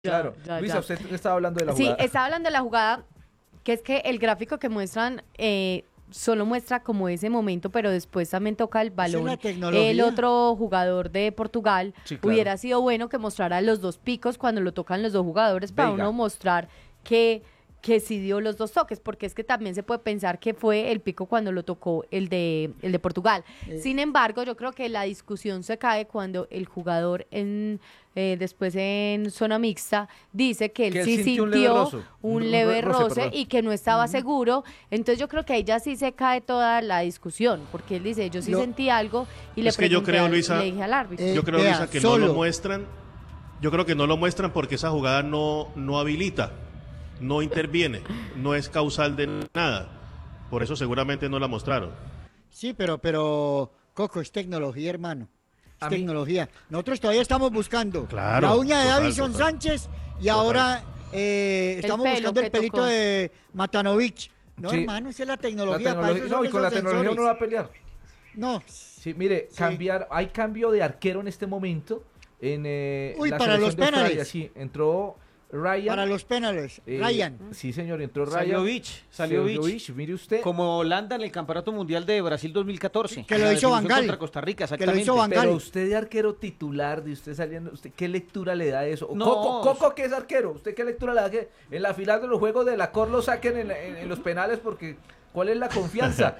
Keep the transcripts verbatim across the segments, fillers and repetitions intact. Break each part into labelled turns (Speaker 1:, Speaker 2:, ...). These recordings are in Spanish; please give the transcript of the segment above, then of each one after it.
Speaker 1: Claro.
Speaker 2: Ya,
Speaker 1: Luisa,
Speaker 2: ya.
Speaker 1: usted estaba hablando de la
Speaker 2: Sí,
Speaker 1: jugada.
Speaker 2: estaba hablando de la jugada, que es que el gráfico que muestran eh, solo muestra como ese momento, pero después también toca el balón.
Speaker 3: la tecnología.
Speaker 2: El otro jugador de Portugal
Speaker 1: Sí, claro.
Speaker 2: hubiera sido bueno que mostrara los dos picos cuando lo tocan los dos jugadores para
Speaker 1: Veiga.
Speaker 2: uno mostrar que, que sí dio los dos toques, porque es que también se puede pensar que fue el pico cuando lo tocó el de, el de Portugal.
Speaker 3: Eh.
Speaker 2: Sin embargo, yo creo que la discusión se cae cuando el jugador en eh, después en zona mixta dice que él
Speaker 1: Que él
Speaker 2: sí
Speaker 1: sintió
Speaker 2: sintió
Speaker 1: un leve roce,
Speaker 2: un
Speaker 1: un
Speaker 2: leve
Speaker 1: roce,
Speaker 2: roce
Speaker 1: perdón.
Speaker 2: y que no estaba seguro. Entonces yo creo que ahí ya sí se cae toda la discusión, porque él dice, yo sí
Speaker 3: Lo-
Speaker 2: sentí algo y le
Speaker 4: Es que yo
Speaker 2: pregunté
Speaker 4: creo,
Speaker 2: al-
Speaker 4: Luisa,
Speaker 2: le dije al árbitro.
Speaker 3: Eh,
Speaker 4: Yo creo,
Speaker 3: vea,
Speaker 4: Luisa, que
Speaker 3: solo.
Speaker 4: no lo muestran. Yo creo que no lo muestran porque esa jugada no, no habilita, no interviene, no es causal de nada. Por eso seguramente no la mostraron.
Speaker 3: Sí, pero, pero, Coco, es tecnología, hermano. Es
Speaker 1: A mí-
Speaker 3: tecnología. Nosotros todavía estamos buscando
Speaker 4: Claro,
Speaker 3: la uña de
Speaker 4: total,
Speaker 3: Davison
Speaker 4: total.
Speaker 3: Sánchez y ahora eh, estamos
Speaker 2: pelo
Speaker 3: buscando el
Speaker 2: que
Speaker 3: pelito
Speaker 2: tocó.
Speaker 3: de Matanovich. No,
Speaker 1: Sí.
Speaker 3: hermano, esa es la
Speaker 1: La
Speaker 3: tecnología. para
Speaker 1: tecnología-
Speaker 3: eso
Speaker 1: no,
Speaker 3: son
Speaker 1: y con la
Speaker 3: esos
Speaker 1: tecnología uno
Speaker 3: sensores.
Speaker 1: va a pelear.
Speaker 3: No,
Speaker 1: Sí, mire,
Speaker 3: Sí.
Speaker 1: cambiar, hay cambio de arquero en este momento en eh,
Speaker 3: Uy,
Speaker 1: la
Speaker 3: para
Speaker 1: selección
Speaker 3: los
Speaker 1: de Australia.
Speaker 3: penales.
Speaker 1: Sí, entró Ryan.
Speaker 3: para los penales.
Speaker 1: eh,
Speaker 3: Ryan.
Speaker 1: Sí, señor, entró Ryan.
Speaker 5: Salió Vich, salió Vich.
Speaker 1: Vich, mire usted.
Speaker 5: Como Holanda en el Campeonato Mundial de Brasil dos mil catorce.
Speaker 3: Que lo
Speaker 5: La
Speaker 3: hizo
Speaker 5: definición
Speaker 3: Van Gaal.
Speaker 5: Contra Costa Rica,
Speaker 3: Que lo
Speaker 5: exactamente.
Speaker 3: hizo Van Gaal.
Speaker 1: Pero usted de arquero titular, de usted saliendo, ¿usted qué lectura le da a eso?
Speaker 5: No.
Speaker 1: Coco, Coco, ¿qué es arquero? ¿Usted qué lectura le da que en la final de los juegos de la Cor lo saquen en, en- en los penales? Porque ¿cuál es la confianza?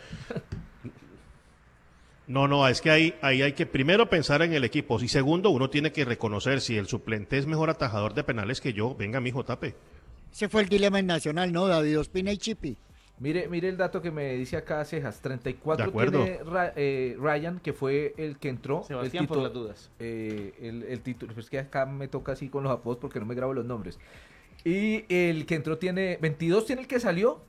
Speaker 4: No, no, es que ahí, ahí hay que primero pensar en el equipo. Y segundo, uno tiene que reconocer si el suplente es mejor atajador de penales que yo. Venga, mijo, tape.
Speaker 3: Ese fue el dilema en Nacional, ¿no? David Ospina y Chipi.
Speaker 1: Mire, mire el dato que me dice acá Cejas, treinta y cuatro
Speaker 4: De acuerdo.
Speaker 1: tiene Ra- eh, Ryan, que fue el que entró.
Speaker 5: Sebastián,
Speaker 1: el
Speaker 5: por
Speaker 1: tito-
Speaker 5: las dudas.
Speaker 1: eh, el, el título, pues que acá me toca así con los apodos porque no me grabo los nombres. Y el que entró tiene, veintidós tiene el que salió.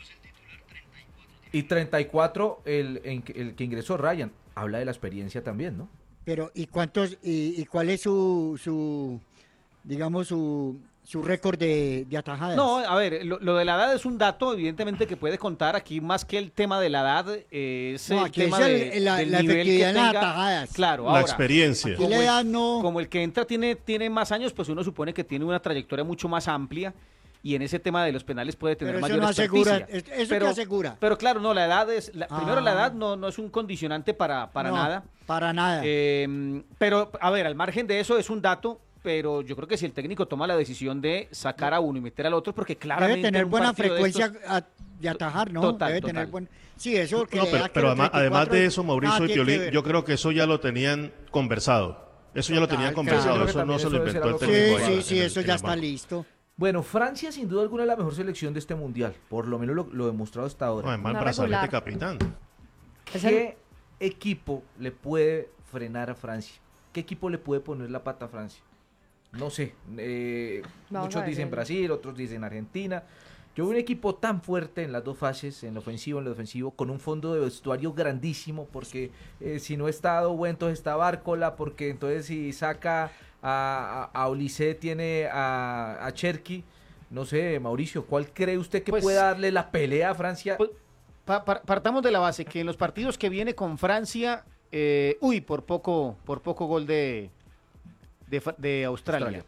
Speaker 1: Y treinta y cuatro el, en que- el que ingresó Ryan. Habla de la experiencia también, ¿no?
Speaker 3: Pero, ¿y cuántos, y, y cuál es su, su digamos, su, su récord de, de atajadas?
Speaker 5: No, a ver, lo, lo de la edad es un dato, evidentemente, que puede contar aquí más que el tema de la edad, eh, es
Speaker 3: No,
Speaker 5: el
Speaker 3: aquí
Speaker 5: tema
Speaker 3: es
Speaker 5: de,
Speaker 3: el- la-
Speaker 5: del
Speaker 3: la
Speaker 5: nivel que
Speaker 3: efectividad en las
Speaker 5: tenga.
Speaker 3: atajadas.
Speaker 5: Claro,
Speaker 4: La
Speaker 5: ahora,
Speaker 4: experiencia.
Speaker 3: Aquí
Speaker 5: como
Speaker 3: la
Speaker 5: el-
Speaker 3: edad no...
Speaker 5: como el que entra tiene, tiene más años, pues uno supone que tiene una trayectoria mucho más amplia y en ese tema de los penales puede tener
Speaker 3: Pero eso
Speaker 5: mayor
Speaker 3: no asegura,
Speaker 5: experticia.
Speaker 3: es- eso que asegura.
Speaker 5: Pero claro, no, la edad es, la- primero la
Speaker 3: Ah.
Speaker 5: edad no, no es un condicionante para, para
Speaker 3: No,
Speaker 5: nada.
Speaker 3: Para nada.
Speaker 5: Eh, pero, a ver, al margen de eso es un dato, pero yo creo que si el técnico toma la decisión de sacar a uno y meter al otro, porque claramente
Speaker 3: Debe tener
Speaker 5: en un
Speaker 3: buena
Speaker 5: partido de
Speaker 3: frecuencia
Speaker 5: estos-
Speaker 3: a- de atajar, ¿no?
Speaker 5: Total,
Speaker 3: Debe
Speaker 5: total.
Speaker 3: tener buen... Sí, eso que
Speaker 4: No,
Speaker 3: le
Speaker 4: pero,
Speaker 3: da que
Speaker 4: pero
Speaker 3: los
Speaker 4: además,
Speaker 3: treinta y cuatro
Speaker 4: además de eso, Mauricio
Speaker 3: nada
Speaker 4: y
Speaker 3: tiene que
Speaker 4: Piolín,
Speaker 3: ver.
Speaker 4: yo creo que eso ya lo tenían conversado. Eso ya lo
Speaker 3: Total,
Speaker 4: tenían
Speaker 3: claro.
Speaker 4: conversado,
Speaker 1: Yo creo que
Speaker 4: eso no
Speaker 1: también
Speaker 4: se lo
Speaker 1: eso debe
Speaker 4: inventó el
Speaker 1: ser
Speaker 4: técnico.
Speaker 1: algo
Speaker 3: Sí,
Speaker 4: ahí
Speaker 3: sí, sí,
Speaker 4: en el-
Speaker 3: eso
Speaker 4: en
Speaker 3: ya
Speaker 4: el
Speaker 3: está
Speaker 4: banco.
Speaker 3: listo.
Speaker 1: Bueno, Francia sin duda alguna es la mejor selección de este mundial, por lo menos lo, lo demostrado hasta
Speaker 4: No,
Speaker 1: ahora.
Speaker 4: además,
Speaker 2: Una
Speaker 4: brazalete
Speaker 2: regular.
Speaker 4: capitán.
Speaker 2: Es el-
Speaker 1: ¿Qué equipo le puede frenar a Francia? ¿Qué equipo le puede poner la pata a Francia? No sé. eh,
Speaker 2: Vamos a
Speaker 1: muchos
Speaker 2: ver
Speaker 1: dicen
Speaker 2: el-
Speaker 1: Brasil, otros dicen Argentina. Yo veo un equipo tan fuerte en las dos fases, en lo ofensivo, en lo defensivo, con un fondo de vestuario grandísimo, porque eh, si no está Owe, entonces está Bárcola, porque entonces si saca a, a, a Olise, tiene a, a Cherki. No sé, Mauricio, ¿cuál cree usted que
Speaker 5: Pues-
Speaker 1: puede darle la pelea a Francia?
Speaker 5: Pues, pa- pa- partamos de la base que en los partidos que viene con Francia, eh, uy, por poco, por poco gol de, de, Fra- de Australia.
Speaker 1: Australia.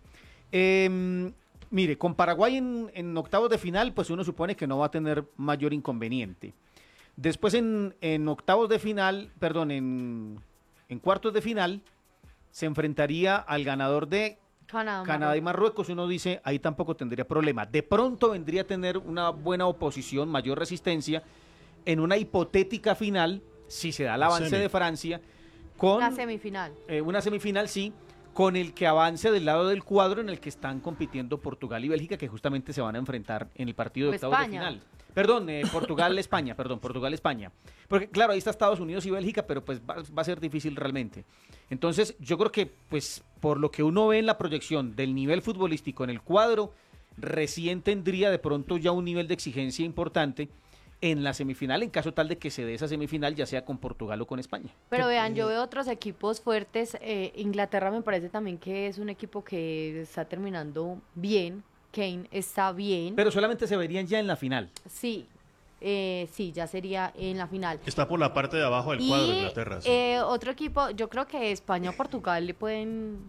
Speaker 5: Eh, mire, con Paraguay en, en octavos de final, pues uno supone que no va a tener mayor inconveniente. Después en, en octavos de final, perdón, en, en cuartos de final, se enfrentaría al ganador de
Speaker 2: Canadá,
Speaker 5: Canadá y Marruecos. Uno dice, ahí tampoco tendría problema. De pronto vendría a tener una buena oposición, mayor resistencia, en una hipotética final, si se da el avance
Speaker 4: Semi.
Speaker 5: de Francia, con
Speaker 2: Una semifinal.
Speaker 5: eh, una semifinal, sí, con el que avance del lado del cuadro en el que están compitiendo Portugal y Bélgica, que justamente se van a enfrentar en el partido de
Speaker 2: O
Speaker 5: octavos de
Speaker 2: España.
Speaker 5: final. Perdón, eh, Portugal-España, perdón, Portugal-España. Porque claro, ahí está Estados Unidos y Bélgica, pero pues va, va a ser difícil realmente. Entonces, yo creo que, pues, por lo que uno ve en la proyección del nivel futbolístico en el cuadro, recién tendría de pronto ya un nivel de exigencia importante en la semifinal, en caso tal de que se dé esa semifinal, ya sea con Portugal o con España.
Speaker 2: Pero vean, yo veo otros equipos fuertes. eh, Inglaterra me parece también que es un equipo que está terminando bien. Kane está bien.
Speaker 5: Pero solamente se verían ya en la final.
Speaker 2: Sí, eh, sí, ya sería en la final.
Speaker 4: Está por la parte de abajo del cuadro,
Speaker 2: Y
Speaker 4: Inglaterra. sí.
Speaker 2: eh, otro equipo, yo creo que España o Portugal le pueden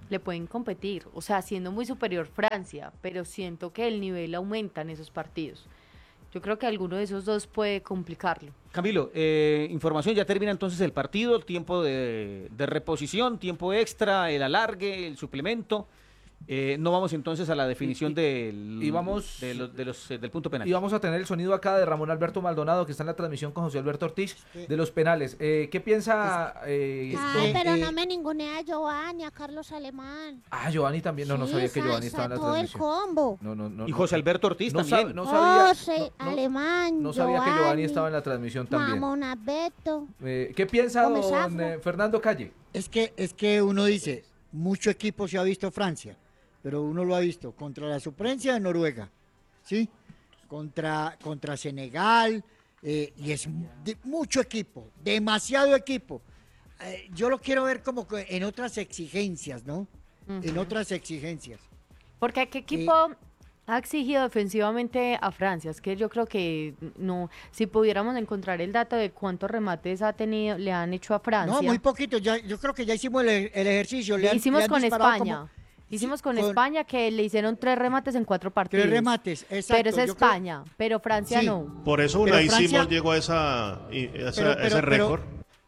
Speaker 2: le pueden competir, o sea, siendo muy superior Francia, pero siento que el nivel aumenta en esos partidos. Yo creo que alguno de esos dos puede complicarlo.
Speaker 5: Camilo, eh, información, ya termina entonces el partido, tiempo de, de reposición, tiempo extra, el alargue, el suplemento. Eh, no vamos entonces a la definición
Speaker 1: Y- y-
Speaker 5: del,
Speaker 1: y vamos-
Speaker 5: de los, de los, eh, del punto penal.
Speaker 1: Y vamos a tener el sonido acá de Ramón Alberto Maldonado, que está en la transmisión con José Alberto Ortiz, de los penales. Eh, ¿Qué piensa? Eh,
Speaker 6: Ay,
Speaker 1: don-
Speaker 6: pero
Speaker 3: eh,
Speaker 6: no me ningunea a Giovanni, a Carlos Alemán.
Speaker 1: Ah, Giovanni también. No, no
Speaker 6: Sí,
Speaker 1: sabía que
Speaker 6: sa-
Speaker 1: Giovanni
Speaker 6: está
Speaker 1: estaba en la
Speaker 6: todo el
Speaker 1: transmisión.
Speaker 6: combo.
Speaker 1: No, no, no.
Speaker 5: Y
Speaker 1: no.
Speaker 5: José Alberto Ortiz
Speaker 1: no,
Speaker 5: también.
Speaker 1: sab- no sabía,
Speaker 6: José,
Speaker 1: no- no-
Speaker 6: Alemán,
Speaker 1: no sabía que
Speaker 6: Giovanni,
Speaker 1: Giovanni estaba en la transmisión también.
Speaker 6: Mamón Alberto.
Speaker 1: Eh, ¿Qué piensa
Speaker 6: Come
Speaker 1: don
Speaker 6: Safo.
Speaker 1: eh, Fernando Calle?
Speaker 3: Es que, es que uno dice, mucho equipo se ha visto Francia, pero uno lo ha visto contra la suplencia de Noruega, ¿sí? Contra, contra Senegal, eh, y es de- mucho equipo, demasiado equipo. Eh, yo lo quiero ver como que en otras exigencias, ¿no? En otras exigencias.
Speaker 2: Porque ¿qué equipo ha exigido defensivamente a Francia? Es que yo creo que no, si pudiéramos encontrar el dato de cuántos remates ha tenido, le han hecho a Francia.
Speaker 3: No, muy poquito, ya, yo creo que ya hicimos el, el ejercicio. le han-
Speaker 2: Hicimos
Speaker 3: le han
Speaker 2: con
Speaker 3: disparado
Speaker 2: España.
Speaker 3: como
Speaker 2: Hicimos con,
Speaker 3: con-
Speaker 2: España que le hicieron tres remates en cuatro partidos.
Speaker 3: tres remates, exacto.
Speaker 2: Pero es
Speaker 3: yo creo-
Speaker 2: España, pero Francia
Speaker 3: Sí.
Speaker 2: no.
Speaker 4: Por eso
Speaker 3: Pero
Speaker 4: Unai
Speaker 3: Francia-
Speaker 4: Simón llegó a, esa, y- a esa-
Speaker 3: Pero-
Speaker 4: a
Speaker 3: pero-
Speaker 4: ese
Speaker 3: pero-
Speaker 4: récord.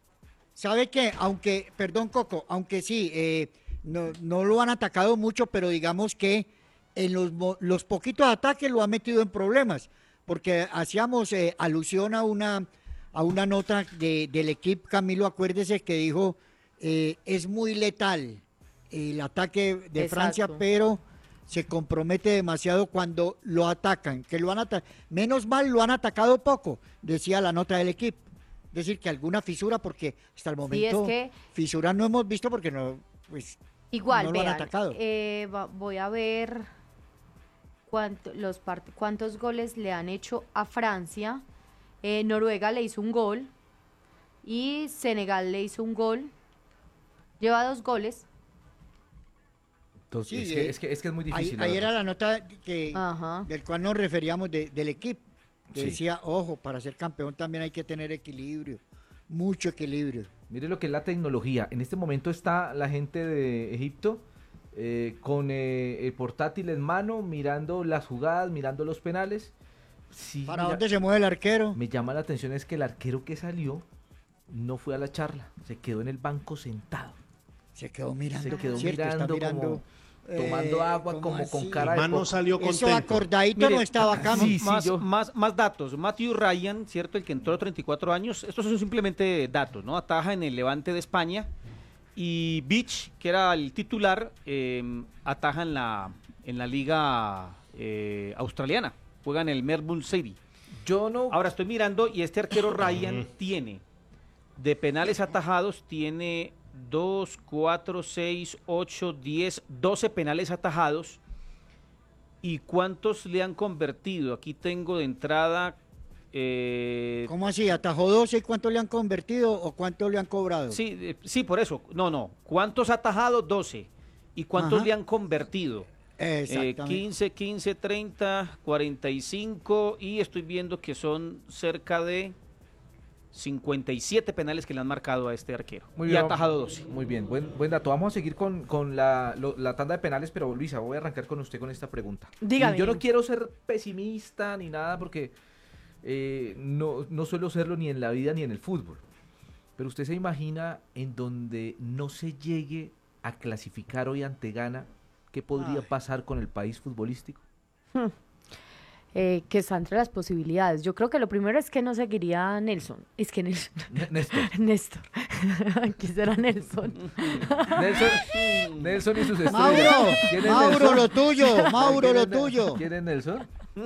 Speaker 3: ¿Sabe qué? Aunque, perdón Coco, aunque sí, eh, no, no lo han atacado mucho, pero digamos que en los, mo- los poquitos ataques lo ha metido en problemas, porque hacíamos eh, alusión a una, a una nota de- del equipo, Camilo, acuérdese que dijo, eh, es muy letal el ataque de
Speaker 2: Exacto.
Speaker 3: Francia, pero se compromete demasiado cuando lo atacan, que lo han ata- menos mal lo han atacado poco, decía la nota del equipo. Es decir, que alguna fisura, porque hasta el
Speaker 2: Sí, es
Speaker 3: momento
Speaker 2: que
Speaker 3: fisura no hemos visto porque no, pues,
Speaker 2: igual,
Speaker 3: no lo han
Speaker 2: vean,
Speaker 3: atacado.
Speaker 2: eh, va- voy a ver cuánto, los part- cuántos goles le han hecho a Francia. Eh, Noruega le hizo un gol y Senegal le hizo un gol. Lleva dos goles.
Speaker 1: Entonces,
Speaker 3: Sí,
Speaker 1: es, que,
Speaker 3: eh,
Speaker 1: es, que, es que es muy
Speaker 3: ahí,
Speaker 1: difícil. la
Speaker 3: ahí
Speaker 1: verdad.
Speaker 3: era la nota que,
Speaker 2: Ajá.
Speaker 3: del cual nos referíamos de- del equipo. Que
Speaker 1: Sí.
Speaker 3: decía, ojo, para ser campeón también hay que tener equilibrio, mucho equilibrio.
Speaker 1: Mire lo que es la tecnología. En este momento está la gente de Egipto eh, con eh, el portátil en mano, mirando las jugadas, mirando los penales. Sí,
Speaker 3: ¿Para
Speaker 1: mira,
Speaker 3: dónde se mueve el arquero?
Speaker 1: me llama la atención es que el arquero que salió no fue a la charla, se quedó en el banco sentado,
Speaker 3: Se quedó mirando.
Speaker 1: se quedó
Speaker 3: ¿cierto? Está
Speaker 1: mirando, como
Speaker 3: eh,
Speaker 1: tomando agua,
Speaker 3: ¿cómo
Speaker 1: como con
Speaker 3: así?
Speaker 1: cara
Speaker 4: El
Speaker 1: de
Speaker 4: man no
Speaker 1: poco.
Speaker 4: salió
Speaker 3: Eso
Speaker 4: contento.
Speaker 3: acordadito
Speaker 5: Mire,
Speaker 3: no estaba acá.
Speaker 1: sí, sí,
Speaker 5: más,
Speaker 1: yo-
Speaker 5: más, más datos. Matthew Ryan, ¿cierto? El que entró a treinta y cuatro años. Estos son simplemente datos, ¿no? Ataja en el Levante de España. Y Beach, que era el titular, eh, ataja en la, en la liga eh, australiana. Juega en el Melbourne City.
Speaker 1: Yo no,
Speaker 5: Ahora estoy mirando y este arquero Ryan tiene, de penales atajados, tiene dos, cuatro, seis, ocho, diez, doce penales atajados. ¿Y cuántos le han convertido? Aquí tengo de entrada... eh,
Speaker 3: ¿Cómo así? ¿Atajó doce y cuánto le han convertido o cuánto le han cobrado?
Speaker 5: sí, eh, sí, por eso. No, no. ¿Cuántos atajados? doce. ¿Y cuántos
Speaker 3: Ajá.
Speaker 5: le han convertido? Eh,
Speaker 3: Exactamente.
Speaker 5: quince, quince, treinta, cuarenta y cinco y estoy viendo que son cerca de cincuenta y siete penales que le han marcado a este arquero.
Speaker 1: Muy
Speaker 5: y
Speaker 1: bien,
Speaker 5: ha atajado doce.
Speaker 1: Muy bien, buen, buen dato. Vamos a seguir con, con la, lo- la tanda de penales, pero Luisa, voy a arrancar con usted con esta pregunta.
Speaker 2: Dígame.
Speaker 1: Y yo no quiero ser pesimista ni nada porque eh, no, no suelo serlo ni en la vida ni en el fútbol. Pero usted se imagina en donde no se llegue a clasificar hoy ante Ghana, ¿qué podría
Speaker 3: Ay.
Speaker 1: pasar con el país futbolístico?
Speaker 2: Eh, que está entre las posibilidades. Yo creo que lo primero es que no seguiría a Nelson. Es que Nelson.
Speaker 1: N- Néstor.
Speaker 2: Néstor. ¿Qué será Nelson?
Speaker 1: Nelson, Nelson y sus estrellas.
Speaker 3: Mauro,
Speaker 1: ¿Quién es
Speaker 3: Mauro,
Speaker 1: Nelson?
Speaker 3: lo tuyo, Mauro,
Speaker 1: ¿Quién
Speaker 3: lo
Speaker 1: es Ne-
Speaker 3: tuyo.
Speaker 1: ¿Quién es Nelson?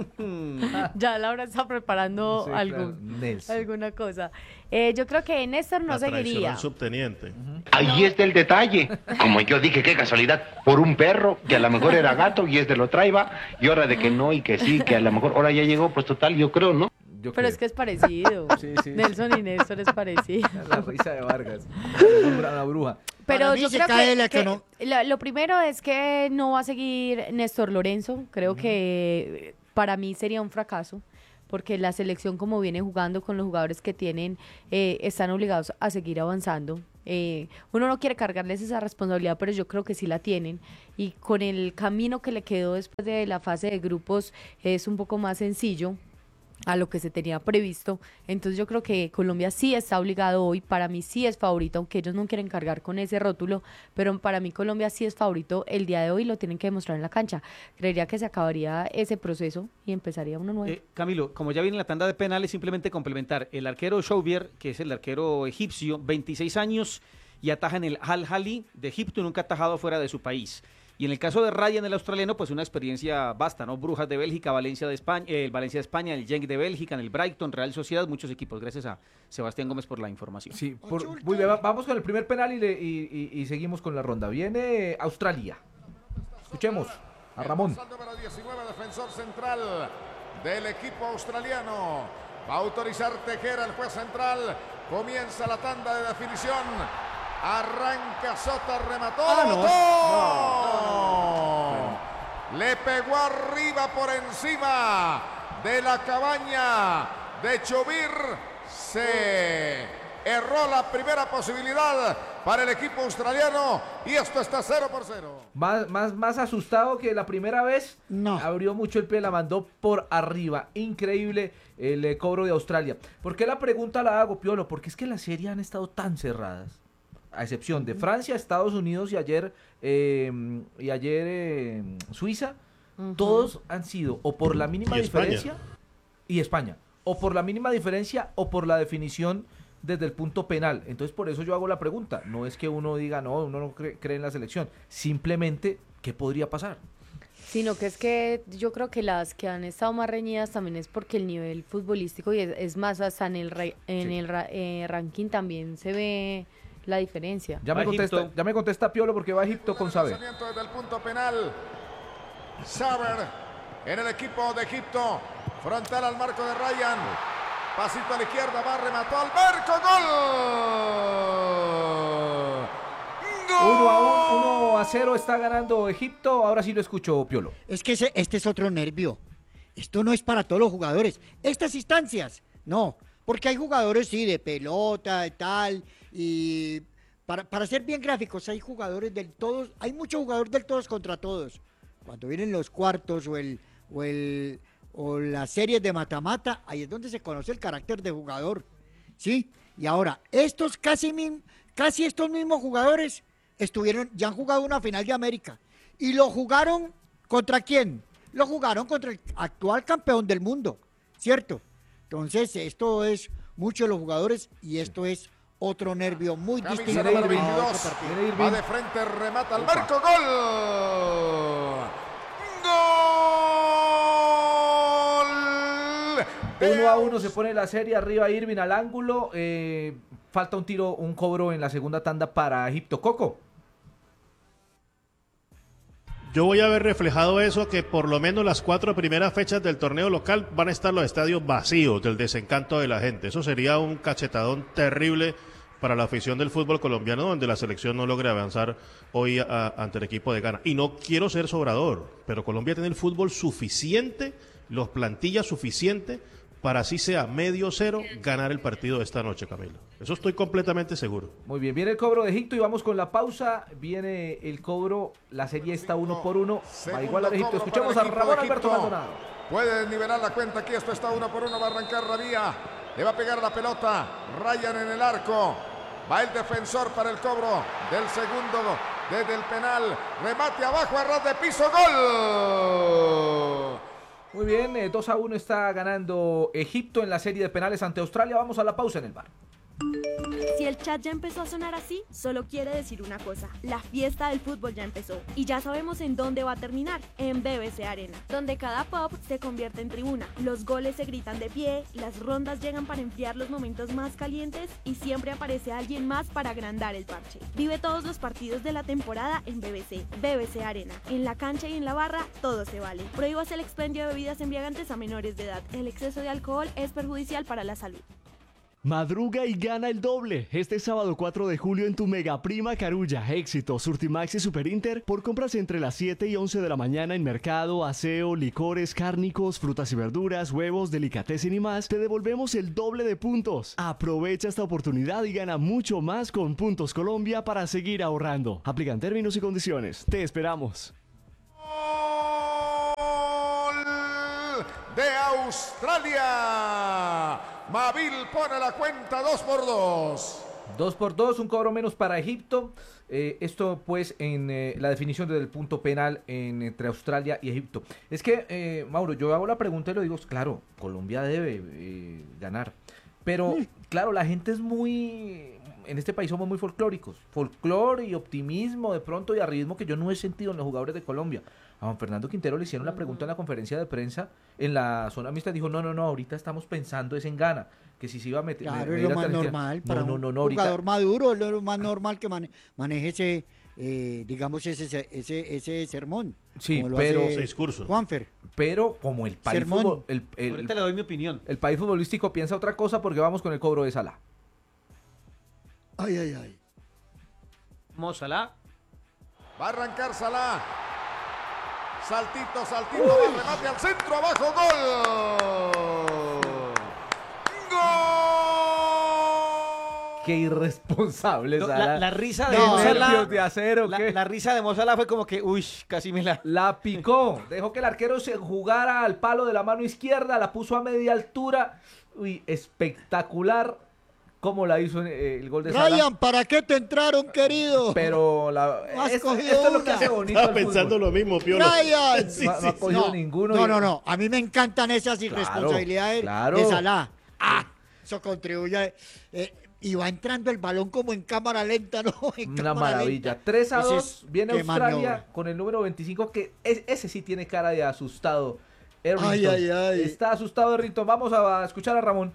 Speaker 2: Ya Laura está preparando
Speaker 1: Sí,
Speaker 2: algo,
Speaker 1: claro, Nelson.
Speaker 2: alguna cosa. Eh, yo creo que Néstor no
Speaker 4: La traicionó
Speaker 2: seguiría.
Speaker 4: el subteniente.
Speaker 7: Ahí está el detalle. Como yo dije, qué casualidad, por un perro que a lo mejor era gato y este lo traía, y ahora de que no y que sí, que a lo mejor ahora ya llegó, pues total, yo creo, ¿no?
Speaker 1: Yo
Speaker 2: Pero
Speaker 1: creo.
Speaker 2: es que es parecido.
Speaker 1: Sí, sí.
Speaker 2: Nelson y Néstor es parecido.
Speaker 1: La risa de Vargas. Una, una bruja.
Speaker 2: Pero
Speaker 3: Para mí
Speaker 2: yo
Speaker 3: se
Speaker 2: creo
Speaker 3: cae
Speaker 2: que,
Speaker 3: la
Speaker 2: que
Speaker 3: econo-
Speaker 2: lo, lo primero es que no va a seguir Néstor Lorenzo. Creo que eh, para mí sería un fracaso. Porque la selección, como viene jugando con los jugadores que tienen, eh, están obligados a seguir avanzando. Eh, uno no quiere cargarles esa responsabilidad, pero yo creo que sí la tienen. Y con el camino que le quedó después de la fase de grupos es un poco más sencillo a lo que se tenía previsto. Entonces yo creo que Colombia sí está obligado hoy, para mí sí es favorito, aunque ellos no quieren cargar con ese rótulo, pero para mí Colombia sí es favorito el día de hoy, lo tienen que demostrar en la cancha. Creería que se acabaría ese proceso y empezaría uno nuevo.
Speaker 5: Eh, Camilo, como ya viene la tanda de penales, simplemente complementar, el arquero Chouvier, que es el arquero egipcio, veintiséis años y ataja en el Al-Ahly de Egipto, nunca ha atajado fuera de su país. Y en el caso de Ryan, el australiano, pues una experiencia vasta, ¿no? Brujas de Bélgica, Valencia de España, eh, el Valencia de España, el Genk de Bélgica, en el Brighton, Real Sociedad, muchos equipos. Gracias a Sebastián Gómez por la información.
Speaker 1: Sí, por, muy bien, vamos con el primer penal y, le, y, y, y seguimos con la ronda. Viene Australia. Escuchemos a Ramón.
Speaker 8: El número diecinueve, defensor central del equipo australiano. Va a autorizar Tejera, el juez central. Comienza la tanda de definición. Arranca Sota, remató.
Speaker 5: Ah,
Speaker 8: no. No. Le pegó arriba por encima de la cabaña de Chouvier. Se erró la primera posibilidad para el equipo australiano y esto está cero por cero.
Speaker 1: Más, más, más asustado que la primera vez.
Speaker 3: No.
Speaker 1: Abrió mucho el pie, la mandó por arriba. Increíble el eh, cobro de Australia. ¿Por qué la pregunta la hago, Piolo? Porque es que las series han estado tan cerradas. A excepción de Francia, Estados Unidos y ayer eh, y ayer eh, Suiza, uh-huh. Todos han sido o por la mínima
Speaker 4: y
Speaker 1: diferencia
Speaker 4: España.
Speaker 1: y España, o por la mínima diferencia o por la definición desde el punto penal. Entonces por eso yo hago la pregunta. No es que uno diga no, uno no cree, cree en la selección. Simplemente, ¿qué podría pasar?
Speaker 2: Sino que es que yo creo que las que han estado más reñidas también es porque el nivel futbolístico y es, es más hasta en el, re, en
Speaker 1: sí.
Speaker 2: el eh, ranking también se ve la diferencia.
Speaker 1: Ya me, contesta, ya me contesta Piolo porque va a Egipto con Saber.
Speaker 8: Desde el punto penal, Saber en el equipo de Egipto, frontal al marco de Ryan. Pasito a la izquierda, va, remató al marco, gol.
Speaker 1: uno a cero está ganando Egipto. Ahora sí lo escucho, Piolo.
Speaker 3: Es que ese, este es otro nervio. Esto no es para todos los jugadores. Estas instancias, no. Porque hay jugadores, sí, de pelota, de tal. Y para, para ser bien gráficos, hay jugadores del todos. Hay muchos jugadores del todos contra todos. Cuando vienen los cuartos o el o el o las series de mata-mata, ahí es donde se conoce el carácter de jugador. ¿Sí? Y ahora, estos casi, casi estos mismos jugadores estuvieron, ya han jugado una final de América. ¿Y lo jugaron contra quién? Lo jugaron contra el actual campeón del mundo, ¿cierto? Entonces, esto es mucho de los jugadores y esto es otro nervio muy
Speaker 8: Camisa
Speaker 3: distinto.
Speaker 8: número veintidós, va de frente, remata al marco, gol. Gol.
Speaker 1: Uno a uno se pone la serie, arriba Irving al ángulo. Eh, falta un tiro, un cobro en la segunda tanda para Egipto. Coco.
Speaker 4: Yo voy a ver reflejado eso, que por lo menos las cuatro primeras fechas del torneo local van a estar los estadios vacíos del desencanto de la gente. Eso sería un cachetadón terrible para la afición del fútbol colombiano, donde la selección no logre avanzar hoy a, ante el equipo de Ghana. Y no quiero ser sobrador, pero Colombia tiene el fútbol suficiente, los plantillas suficiente, para así sea medio cero, ganar el partido de esta noche, Camilo. Eso estoy completamente seguro.
Speaker 1: Muy bien, viene el cobro de Egipto y vamos con la pausa. Viene el cobro, la serie está uno por uno. Va igual a Egipto. Escuchamos a Ramón Alberto Maldonado.
Speaker 8: Puede nivelar la cuenta aquí, esto está uno por uno, va a arrancar Rabía. Le va a pegar la pelota, Ryan en el arco. Va el defensor para el cobro del segundo desde el penal. Remate abajo a ras de piso, gol.
Speaker 1: Muy bien, eh, dos a uno está ganando Egipto en la serie de penales ante Australia. Vamos a la pausa en el bar.
Speaker 9: Si el chat ya empezó a sonar así, solo quiere decir una cosa: la fiesta del fútbol ya empezó. Y ya sabemos en dónde va a terminar, en B B C Arena, donde cada pop se convierte en tribuna. Los goles se gritan de pie, las rondas llegan para enfriar los momentos más calientes y siempre aparece alguien más para agrandar el parche. Vive todos los partidos de la temporada en B B C. B B C Arena. En la cancha y en la barra, todo se vale. Prohíbas el expendio de bebidas embriagantes a menores de edad. El exceso de alcohol es perjudicial para la salud.
Speaker 10: Madruga y gana el doble. Este sábado cuatro de julio en tu Mega Prima Carulla, Éxito, Surtimax y Super Inter, por compras entre las siete y once de la mañana en mercado, aseo, licores, cárnicos, frutas y verduras, huevos, delicatessen y más, te devolvemos el doble de puntos. Aprovecha esta oportunidad y gana mucho más con Puntos Colombia para seguir ahorrando. Aplican términos y condiciones. Te esperamos.
Speaker 8: De Australia. Mavil pone la cuenta dos por dos.
Speaker 1: Dos por dos, un cobro menos para Egipto. Eh, esto pues en eh, la definición del punto penal en, entre Australia y Egipto. Es que, eh, Mauro, yo hago la pregunta y lo digo, claro, Colombia debe eh, ganar. Pero, mm. claro, la gente es muy... En este país somos muy folclóricos. Folclore y optimismo de pronto y arribismo que yo no he sentido en los jugadores de Colombia. A Juan Fernando Quintero le hicieron la pregunta en la conferencia de prensa en la zona mixta. Dijo, no, no, no, ahorita estamos pensando es en Ghana. Que si se iba a meter...
Speaker 3: Claro,
Speaker 1: me,
Speaker 3: es
Speaker 1: me
Speaker 3: lo más
Speaker 1: Argentina.
Speaker 3: normal
Speaker 1: No,
Speaker 3: para
Speaker 1: no,
Speaker 3: un
Speaker 1: no, no, ahorita...
Speaker 3: jugador maduro, es lo más normal que mane maneje ese, eh, digamos, ese, ese, ese sermón.
Speaker 1: Sí,
Speaker 3: como lo
Speaker 1: pero...
Speaker 3: hace
Speaker 4: discurso.
Speaker 3: Juanfer.
Speaker 1: Pero como el país,
Speaker 3: Sermón.
Speaker 1: fútbol, el, el,
Speaker 5: Ahorita le doy mi opinión.
Speaker 1: el país futbolístico piensa otra cosa porque vamos con el cobro de Salah.
Speaker 3: Ay, ay, ay.
Speaker 5: Mo Salah.
Speaker 8: Va a arrancar Salah. Saltito, saltito, va, remate al centro, abajo, gol. ¡Gol!
Speaker 1: Qué irresponsable,
Speaker 5: No,
Speaker 1: Salah.
Speaker 5: la, la risa de
Speaker 1: ¿Qué
Speaker 5: Mo Salah.
Speaker 1: nervios de acero,
Speaker 5: la,
Speaker 1: qué?
Speaker 5: la risa de Mo Salah fue como que, uy, casi me la...
Speaker 1: La picó, dejó que el arquero se jugara al palo de la mano izquierda, la puso a media altura. Uy, espectacular cómo la hizo eh, el gol de Salah.
Speaker 3: Ryan, ¿para qué te entraron, querido?
Speaker 1: Pero la,
Speaker 3: Has
Speaker 1: es-
Speaker 3: cogido
Speaker 1: esto es lo que
Speaker 3: una.
Speaker 1: hace bonito
Speaker 4: Estaba
Speaker 1: el
Speaker 4: pensando
Speaker 1: fútbol.
Speaker 4: lo mismo, Piolo.
Speaker 3: Ryan.
Speaker 4: Sí,
Speaker 1: No, no
Speaker 4: sí,
Speaker 1: ha
Speaker 4: sí.
Speaker 1: cogido
Speaker 3: No,
Speaker 1: ninguno.
Speaker 3: no,
Speaker 1: y-
Speaker 3: no, no. A mí me encantan esas irresponsabilidades
Speaker 1: claro.
Speaker 3: de Salah. Ah, eso contribuye. Eh, y va entrando el balón como en cámara lenta, ¿no? En
Speaker 1: Una
Speaker 3: cámara
Speaker 1: maravilla.
Speaker 3: lenta.
Speaker 1: tres a
Speaker 3: Ese
Speaker 1: dos.
Speaker 3: es-
Speaker 1: Viene
Speaker 3: qué
Speaker 1: Australia
Speaker 3: maniobra.
Speaker 1: con el número veinticinco, que es- ese sí tiene cara de asustado. Errington.
Speaker 3: Ay, ay, ay.
Speaker 1: Está asustado Errington. Vamos a escuchar a Ramón.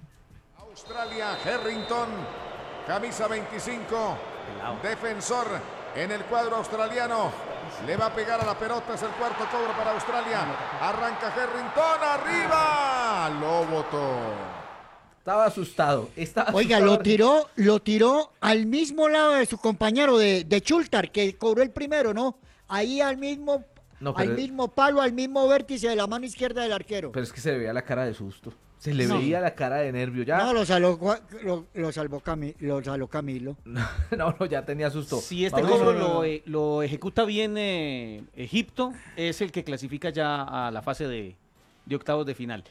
Speaker 8: Australia, Herrington, camisa veinticinco, defensor en el cuadro australiano. Le va a pegar a la pelota, es el cuarto cobro para Australia. Arranca Herrington, arriba. Lo botó.
Speaker 1: Estaba asustado. Estaba
Speaker 3: Oiga,
Speaker 1: asustado.
Speaker 3: lo tiró, lo tiró al mismo lado de su compañero de, de Chultar, que cobró el primero, ¿no? Ahí al mismo,
Speaker 1: No,
Speaker 3: al
Speaker 1: pero-
Speaker 3: mismo palo, al mismo vértice de la mano izquierda del arquero.
Speaker 1: Pero es que se le veía la cara de susto. Se le
Speaker 3: No.
Speaker 1: veía la cara de nervio. Ya.
Speaker 3: No, lo salvó, lo, lo salvó Cami- lo salvó Camilo.
Speaker 1: No, no, ya tenía susto.
Speaker 5: Si este
Speaker 1: Vamos-
Speaker 5: cobro lo, eh, lo ejecuta bien eh, Egipto, es el que clasifica ya a la fase de, de octavos de final.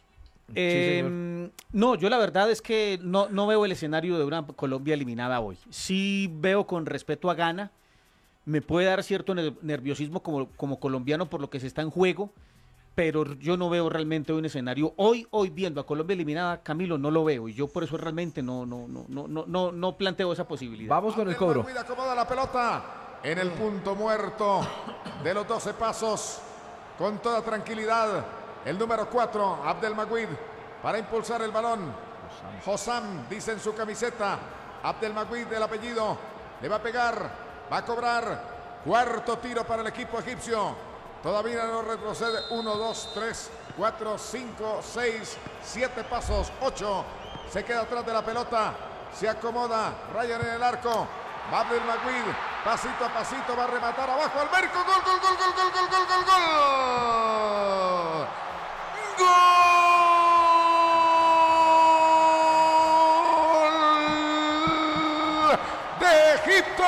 Speaker 5: Eh,
Speaker 1: señor.
Speaker 5: no, yo la verdad es que no, no veo el escenario de una Colombia eliminada hoy. Sí veo con respeto a Ghana. Me puede dar cierto ner- nerviosismo como, como colombiano por lo que se está en juego, pero yo no veo realmente un escenario hoy, hoy viendo a Colombia eliminada, Camilo, no lo veo, y yo por eso realmente no, no, no, no, no, no, no planteo esa posibilidad.
Speaker 1: Vamos con el cobro.
Speaker 8: Abdelmagui acomoda la pelota en el punto muerto de los doce pasos. Con toda tranquilidad, el número cuatro, Abdelmagui, para impulsar el balón. Hossam, dice en su camiseta. Abdelmagui, del apellido. Le va a pegar, va a cobrar. Cuarto tiro para el equipo egipcio. Todavía no retrocede. Uno, dos, tres, cuatro, cinco, seis, siete pasos. Ocho. Se queda atrás de la pelota. Se acomoda. Ryan en el arco. Va Abdelmagui. Pasito a pasito. Va a rematar abajo al marco. Gol, gol, gol, gol, gol, gol, gol, gol, gol. ¡Gol! ¡De Egipto!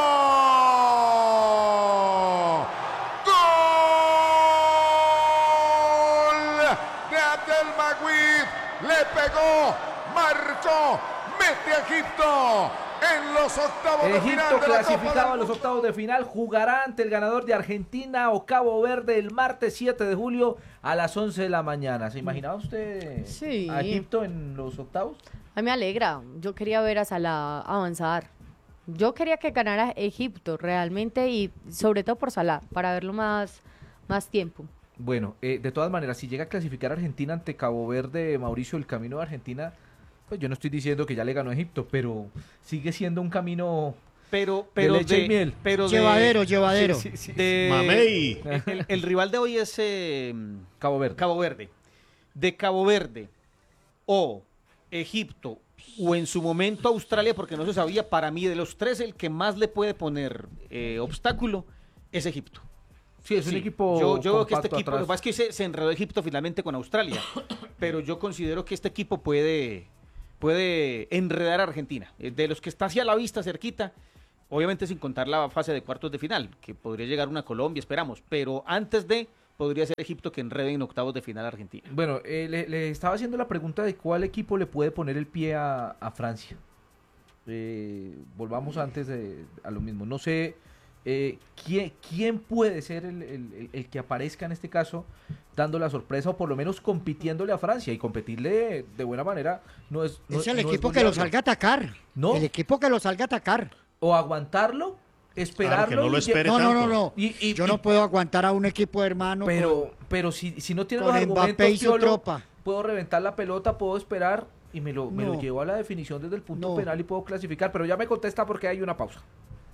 Speaker 8: De Abdelmagui, le pegó, marcó, mete a Egipto en los octavos de final
Speaker 1: Egipto
Speaker 8: de la Copa
Speaker 1: clasificado a
Speaker 8: del
Speaker 1: los
Speaker 8: Mundo.
Speaker 1: octavos de final, jugará ante el ganador de Argentina o Cabo Verde el martes siete de julio a las once de la mañana. ¿Se imaginaba usted
Speaker 2: Sí.
Speaker 1: a Egipto en los octavos?
Speaker 2: A mí me alegra. Yo quería ver a Salah avanzar. Yo quería que ganara Egipto realmente y sobre todo por Salah, para verlo más, más tiempo.
Speaker 1: Bueno, eh, de todas maneras, si llega a clasificar Argentina ante Cabo Verde, Mauricio, el camino de Argentina, pues yo no estoy diciendo que ya le ganó a Egipto, pero sigue siendo un camino
Speaker 5: Pero, pero
Speaker 1: de leche
Speaker 5: de-
Speaker 1: y miel.
Speaker 5: pero de-
Speaker 3: Llevadero, llevadero.
Speaker 1: Sí, sí, sí.
Speaker 5: de-
Speaker 4: Mamey.
Speaker 5: El, el rival de hoy es eh,
Speaker 1: Cabo Verde.
Speaker 5: Cabo Verde. De Cabo Verde o Egipto o en su momento Australia, porque no se sabía, para mí de los tres el que más le puede poner eh, obstáculo es Egipto.
Speaker 1: Sí, es un
Speaker 5: Sí,
Speaker 1: equipo
Speaker 5: Yo, yo veo que este
Speaker 1: compacto
Speaker 5: equipo, lo
Speaker 1: atrás.
Speaker 5: que pasa es que se, se enredó Egipto finalmente con Australia, pero yo considero que este equipo puede, puede enredar a Argentina. Eh, De los que está hacia la vista, cerquita, obviamente sin contar la fase de cuartos de final, que podría llegar una Colombia, esperamos, pero antes de, podría ser Egipto que enrede en octavos de final a Argentina.
Speaker 1: Bueno, eh, le, le estaba haciendo la pregunta de cuál equipo le puede poner el pie a, a Francia. Eh, volvamos antes de, a lo mismo. No sé eh, ¿quién, quién puede ser el, el- el que aparezca en este caso dando la sorpresa o por lo menos compitiéndole a Francia, y competirle de buena manera no es no,
Speaker 3: Es el
Speaker 1: no es
Speaker 3: equipo que lo
Speaker 1: golearlo.
Speaker 3: salga a atacar.
Speaker 1: No.
Speaker 3: El equipo que lo salga a atacar.
Speaker 1: O aguantarlo, esperarlo.
Speaker 4: Claro, que no lo
Speaker 1: y-
Speaker 4: espere
Speaker 3: No, no, no,
Speaker 4: tanto.
Speaker 3: no.
Speaker 1: Y- y-
Speaker 3: Yo
Speaker 1: y-
Speaker 3: no puedo aguantar a un equipo hermano.
Speaker 1: Pero, pero si, si no tiene
Speaker 3: con
Speaker 1: los
Speaker 3: Mbappé
Speaker 1: argumentos,
Speaker 3: y su
Speaker 1: Piolo,
Speaker 3: tropa.
Speaker 1: puedo reventar la pelota, puedo esperar y me lo, me lo
Speaker 3: No.
Speaker 1: llevo a la definición desde el punto
Speaker 3: No.
Speaker 1: penal y puedo clasificar. Pero ya me contesta porque hay una pausa.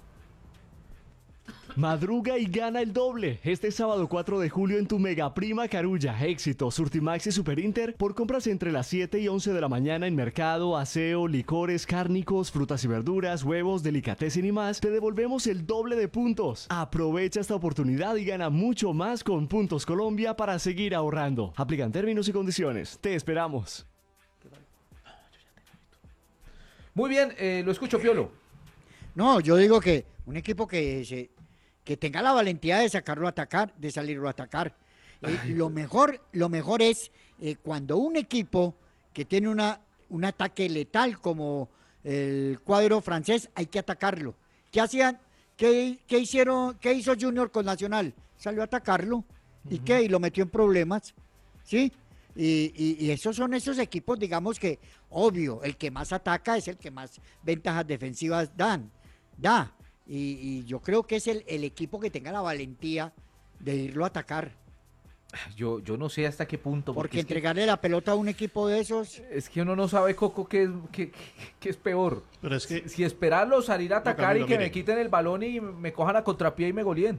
Speaker 10: Madruga y gana el doble. Este sábado cuatro de julio en tu Mega Prima Carulla. Éxito, Surtimax y Super Inter por compras entre las siete y once de la mañana en mercado, aseo, licores, cárnicos, frutas y verduras, huevos, delicatessen y más. Te devolvemos el doble de puntos. Aprovecha esta oportunidad y gana mucho más con Puntos Colombia para seguir ahorrando. Aplican términos y condiciones. Te esperamos.
Speaker 1: Muy bien, eh, lo escucho, Piolo.
Speaker 3: No, yo digo que un equipo que se, que tenga la valentía de sacarlo a atacar, de salirlo a atacar. Eh, lo mejor, lo mejor es eh, cuando un equipo que tiene una, un ataque letal como el cuadro francés, hay que atacarlo. ¿Qué hacían? ¿Qué, qué hicieron? ¿Qué hizo Junior con Nacional? Salió a atacarlo. ¿Y qué? Y lo metió en problemas. ¿Sí? Y, y- y esos son esos equipos, digamos que, obvio, el que más ataca es el que más ventajas defensivas dan, da. Y, y yo creo que es el, el equipo que tenga la valentía de irlo a atacar.
Speaker 1: Yo, yo no sé hasta qué punto.
Speaker 3: Porque
Speaker 1: es que-
Speaker 3: entregarle la pelota a un equipo de esos.
Speaker 1: Es que uno no sabe, Coco, qué es, qué, qué- qué es peor.
Speaker 4: Pero es que
Speaker 1: Si, si esperarlo, salir a atacar
Speaker 4: Camilo,
Speaker 1: y que
Speaker 4: mire.
Speaker 1: me quiten el balón y me cojan a contrapié y me goleen.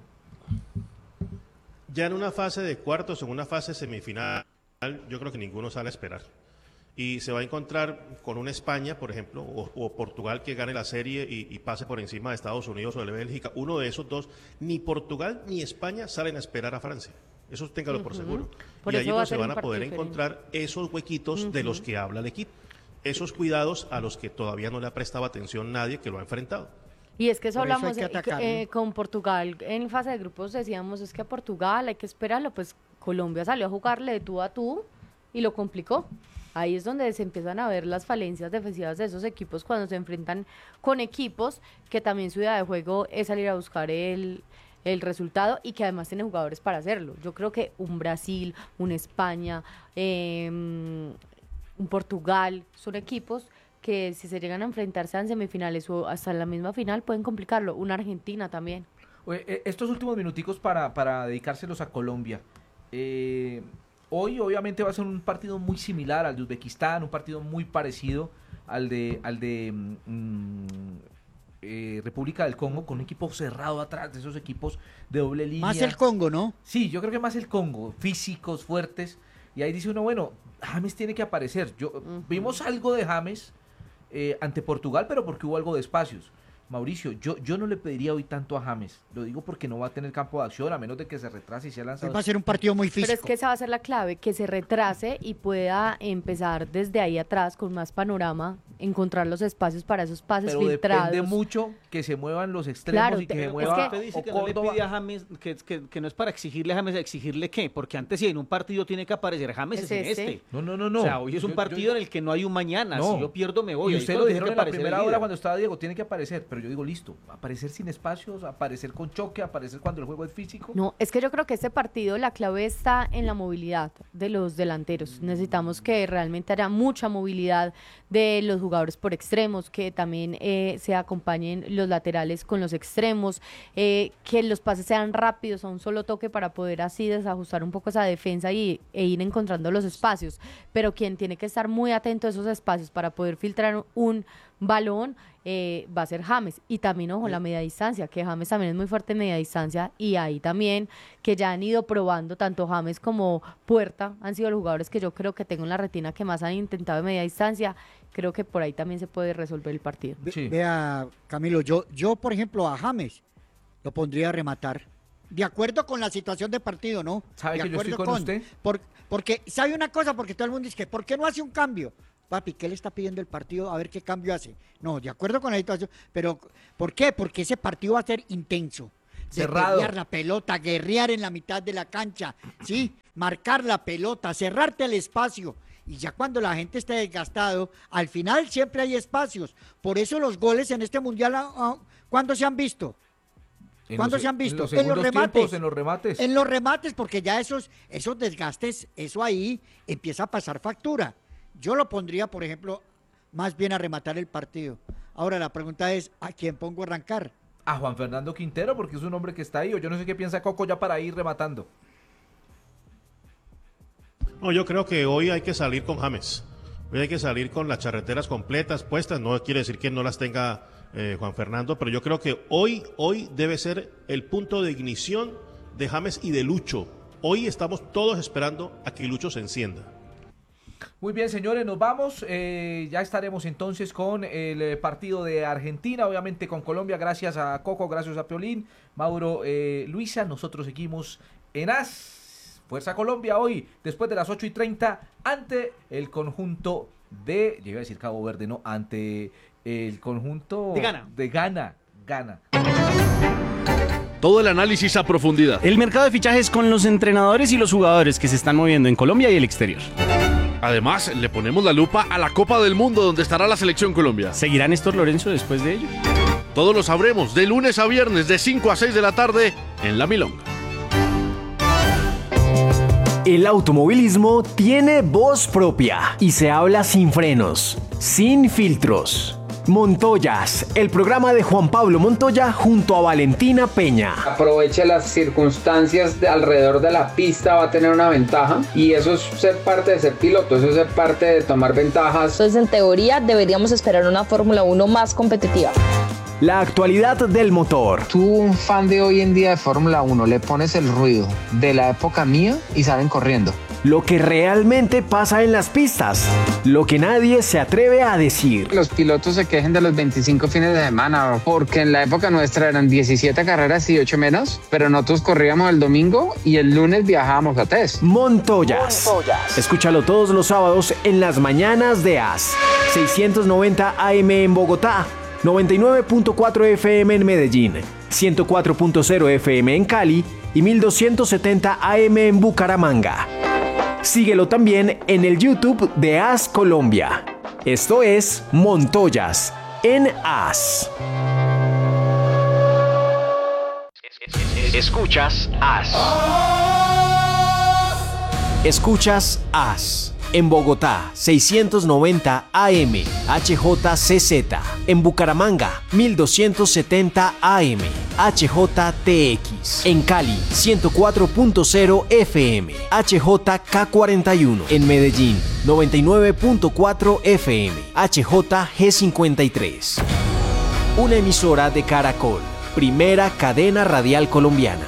Speaker 4: ya en una fase de cuartos, en una fase semifinal, yo creo que ninguno sale a esperar. Y se va a encontrar con una España, por ejemplo, o, o Portugal que gane la serie y, y pase por encima de Estados Unidos o de Bélgica. Uno de esos dos, ni Portugal ni España salen a esperar a Francia. Eso téngalo por
Speaker 2: Ujú.
Speaker 4: seguro.
Speaker 2: Por
Speaker 4: y
Speaker 2: eso
Speaker 4: ahí es
Speaker 2: va a
Speaker 4: donde se
Speaker 2: ser un
Speaker 4: van a
Speaker 2: partido
Speaker 4: poder
Speaker 2: diferente.
Speaker 4: encontrar esos huequitos de los que habla el equipo. Esos cuidados a los que todavía no le ha prestado atención nadie que lo ha enfrentado.
Speaker 2: Y es que eso
Speaker 3: Por eso
Speaker 2: hablamos
Speaker 3: hay que
Speaker 2: eh,
Speaker 3: atacarlo.
Speaker 2: eh, con Portugal. En fase de grupos decíamos, es que a Portugal hay que esperarlo. Pues Colombia salió a jugarle de tú a tú y lo complicó. Ahí es donde se empiezan a ver las falencias defensivas de esos equipos cuando se enfrentan con equipos que también su idea de juego es salir a buscar el, el resultado y que además tienen jugadores para hacerlo. Yo creo que un Brasil, un España, eh, un Portugal, son equipos que si se llegan a enfrentarse en semifinales o hasta la misma final pueden complicarlo. Una Argentina también.
Speaker 1: Oye, eh, estos últimos minuticos para, para dedicárselos a Colombia. Eh, hoy obviamente va a ser un partido muy similar al de Uzbekistán, un partido muy parecido al de al de mm, eh, República del Congo, con un equipo cerrado atrás, de esos equipos de doble línea.
Speaker 3: Más el Congo, ¿no?
Speaker 1: Sí, yo creo que más el Congo, físicos, fuertes. Y ahí dice uno, bueno, James tiene que aparecer. Yo, Vimos algo de James eh, ante Portugal, pero porque hubo algo de espacios. Mauricio, yo, yo no le pediría hoy tanto a James. Lo digo porque no va a tener campo de acción, a menos de que se retrase y sea lanzado.
Speaker 3: Va a ser un partido muy físico.
Speaker 2: Pero es que esa va a ser la clave, que se retrase y pueda empezar desde ahí atrás con más panorama, encontrar los espacios para esos pases
Speaker 1: Pero
Speaker 2: filtrados.
Speaker 1: depende mucho que se muevan los extremos
Speaker 2: Claro,
Speaker 1: y que
Speaker 2: te-
Speaker 1: se
Speaker 2: es
Speaker 1: mueva
Speaker 2: que-
Speaker 5: Usted dice
Speaker 1: o
Speaker 5: que no le
Speaker 1: Córdoba.
Speaker 5: pide a James, que, que- que no es para exigirle a James, ¿exigirle qué? Porque antes si en un partido tiene que aparecer James
Speaker 2: Es
Speaker 5: es, en
Speaker 2: este.
Speaker 5: este.
Speaker 1: No, no, no, no.
Speaker 5: O sea, hoy es un
Speaker 1: Yo-
Speaker 5: partido
Speaker 1: yo-
Speaker 5: en el que no hay un mañana.
Speaker 1: No.
Speaker 5: Si yo pierdo me voy.
Speaker 1: Y
Speaker 5: Ahí
Speaker 1: usted
Speaker 5: es
Speaker 1: lo
Speaker 5: cuando tiene
Speaker 1: dijeron
Speaker 5: que
Speaker 1: en la
Speaker 5: aparecer el
Speaker 1: primera hora
Speaker 5: líder.
Speaker 1: cuando estaba Diego, tiene que aparecer, pero yo digo listo, aparecer sin espacios, aparecer con choque, aparecer cuando el juego es físico.
Speaker 2: No, es que yo creo que este partido la clave está en la movilidad de los delanteros. Necesitamos que realmente haya mucha movilidad de los jugadores por extremos, que también eh, se acompañen los laterales con los extremos, eh, que los pases sean rápidos a un solo toque para poder así desajustar un poco esa defensa y, e ir encontrando los espacios. Pero quien tiene que estar muy atento a esos espacios para poder filtrar un balón, eh, va a ser James. Y también, ojo, la media distancia, que James también es muy fuerte en media distancia, y ahí también, que ya han ido probando, tanto James como Puerta, han sido los jugadores que yo creo que tengo en la retina que más han intentado en media distancia. Creo que por ahí también se puede resolver el partido.
Speaker 3: Sí. Vea, Camilo, yo, yo, por ejemplo, a James lo pondría a rematar. De acuerdo con la situación de partido, ¿no?
Speaker 1: ¿Sabe
Speaker 3: de
Speaker 1: que yo estoy con, con usted?
Speaker 3: Por, porque, ¿sabe una cosa? Porque todo el mundo dice que, ¿por qué no hace un cambio? Papi, ¿qué le está pidiendo el partido? A ver qué cambio hace. No, de acuerdo con la situación, pero ¿por qué? Porque ese partido va a ser intenso.
Speaker 1: Cerrado.
Speaker 3: Guerrear la pelota, guerrear en la mitad de la cancha, ¿sí? Marcar la pelota, cerrarte el espacio. Y ya cuando la gente esté desgastado, al final siempre hay espacios. Por eso los goles en este mundial, ¿cuándo se han visto? ¿Cuándo se han visto?
Speaker 1: En los, en los remates. Tiempos, en los remates.
Speaker 3: En los remates, porque ya esos, esos desgastes, eso ahí empieza a pasar factura. Yo lo pondría, por ejemplo, más bien a rematar el partido. Ahora la pregunta es, ¿a quién pongo a arrancar?
Speaker 1: A Juan Fernando Quintero, porque es un hombre que está ahí, o yo no sé qué piensa Coco ya para ir rematando.
Speaker 4: No, yo creo que hoy hay que salir con James. Hoy hay que salir con las charreteras completas puestas. No quiere decir que no las tenga eh, Juan Fernando, pero yo creo que hoy, hoy debe ser el punto de ignición de James y de Lucho. Hoy estamos todos esperando a que Lucho se encienda.
Speaker 1: Muy bien, señores, nos vamos. Eh, ya estaremos entonces con el eh, partido de Argentina, obviamente con Colombia. Gracias a Coco, gracias a Piolín, Mauro, eh, Luisa. Nosotros seguimos en A S. Fuerza Colombia hoy, después de las ocho y treinta, ante el conjunto de, yo iba a decir Cabo Verde, no, ante el conjunto
Speaker 5: de Ghana.
Speaker 1: De Ghana, Ghana.
Speaker 11: Todo el análisis a profundidad.
Speaker 12: El mercado de fichajes con los entrenadores y los jugadores que se están moviendo en Colombia y el exterior.
Speaker 11: Además, le ponemos la lupa a la Copa del Mundo, donde estará la Selección Colombia.
Speaker 12: ¿Seguirá Néstor Lorenzo después de ello?
Speaker 11: Todo lo sabremos de lunes a viernes, de cinco a seis de la tarde, en La Milonga.
Speaker 13: El automovilismo tiene voz propia y se habla sin frenos, sin filtros. Montoyas, el programa de Juan Pablo Montoya junto a Valentina Peña.
Speaker 14: Aproveche las circunstancias de alrededor de la pista, va a tener una ventaja, y eso es ser parte de ser piloto, eso es ser parte de tomar ventajas.
Speaker 15: Entonces, en teoría, deberíamos esperar una Fórmula uno más competitiva.
Speaker 13: La actualidad del motor.
Speaker 14: Tú, un fan de hoy en día de Fórmula uno, le pones el ruido de la época mía y salen corriendo.
Speaker 13: Lo que realmente pasa en las pistas, lo que nadie se atreve a decir.
Speaker 14: Los pilotos se quejen de los veinticinco fines de semana, porque en la época nuestra eran diecisiete carreras y ocho menos, pero nosotros corríamos el domingo y el lunes viajábamos a test.
Speaker 13: Montoyas. Montoyas. Escúchalo todos los sábados en las mañanas de A S. seiscientos noventa A M en Bogotá, noventa y nueve punto cuatro F M en Medellín, ciento cuatro punto cero F M en Cali y mil doscientos setenta A M en Bucaramanga. Síguelo también en el YouTube de A S Colombia. Esto es Montoyas en A S.
Speaker 16: Escuchas A S.
Speaker 13: Escuchas A S. En Bogotá, seiscientos noventa A M, H J C Z. En Bucaramanga, mil doscientos setenta A M, H J T X. En Cali, ciento cuatro punto cero F M, H J K cuarenta y uno. En Medellín, noventa y nueve punto cuatro F M, H J G cincuenta y tres. Una emisora de Caracol, primera cadena radial colombiana.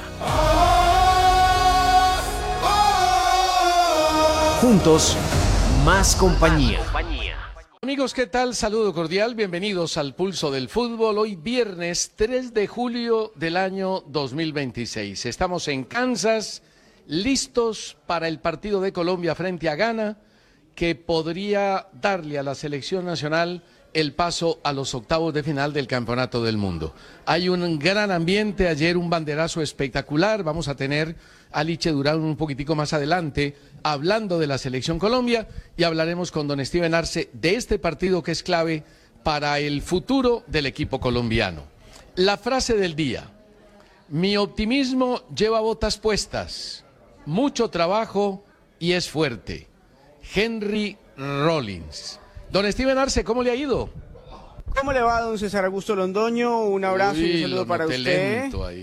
Speaker 13: Juntos, más compañía.
Speaker 17: Amigos, ¿qué tal? Saludo cordial, bienvenidos al Pulso del Fútbol. Hoy viernes tres de julio del año dos mil veintiséis. Estamos en Kansas, listos para el partido de Colombia frente a Ghana, que podría darle a la selección nacional el paso a los octavos de final del Campeonato del Mundo. Hay un gran ambiente, ayer un banderazo espectacular, vamos a tener a Liche Durán un poquitico más adelante hablando de la selección Colombia, y hablaremos con don Steven Arce de este partido que es clave para el futuro del equipo colombiano. La frase del día: mi optimismo lleva botas puestas, mucho trabajo y es fuerte. Henry Rollins. Don Steven Arce, ¿cómo le ha ido?
Speaker 18: ¿Cómo le va, don César Augusto Londoño? Un abrazo
Speaker 17: Uy,
Speaker 18: y un saludo para usted.
Speaker 17: Ahí.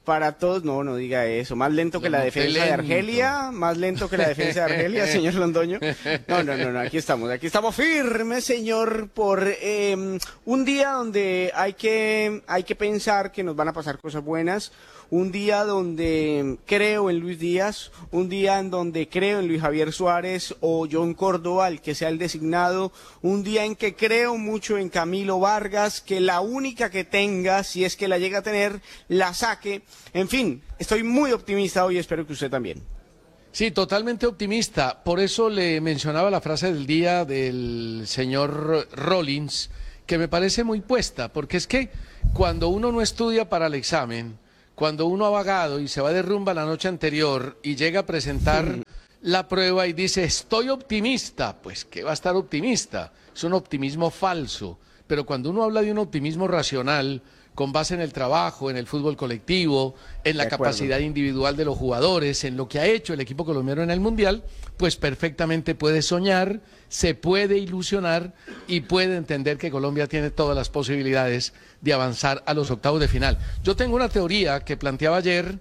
Speaker 16: para todos, no, no diga eso, más lento que
Speaker 17: Lo
Speaker 16: la
Speaker 17: noté
Speaker 16: defensa de
Speaker 17: lento.
Speaker 16: Argelia, más lento que la defensa de Argelia, señor Londoño. No, no, no, no, aquí estamos, aquí estamos firmes, señor, por eh, un día donde hay que, hay que pensar que nos van a pasar cosas buenas, un día donde creo en Luis Díaz, un día en donde creo en Luis Javier Suárez o John Córdoba, el que sea el designado, un día en que creo mucho en Camilo Vargas, que la única que tenga, si es que la llega a tener, la saque. En fin, estoy muy optimista hoy, espero que usted también.
Speaker 17: Sí, totalmente optimista. Por eso le mencionaba la frase del día del señor Rollins, que me parece muy puesta, porque es que cuando uno no estudia para el examen, cuando uno ha vagado y se va de rumba la noche anterior y llega a presentar la prueba y dice, estoy optimista, pues ¿qué va a estar optimista? Es un optimismo falso. Pero cuando uno habla de un optimismo racional, con base en el trabajo, en el fútbol colectivo, en la capacidad individual de los jugadores, en lo que ha hecho el equipo colombiano en el Mundial, pues perfectamente puede soñar, se puede ilusionar y puede entender que Colombia tiene todas las posibilidades de avanzar a los octavos de final. Yo tengo una teoría que planteaba ayer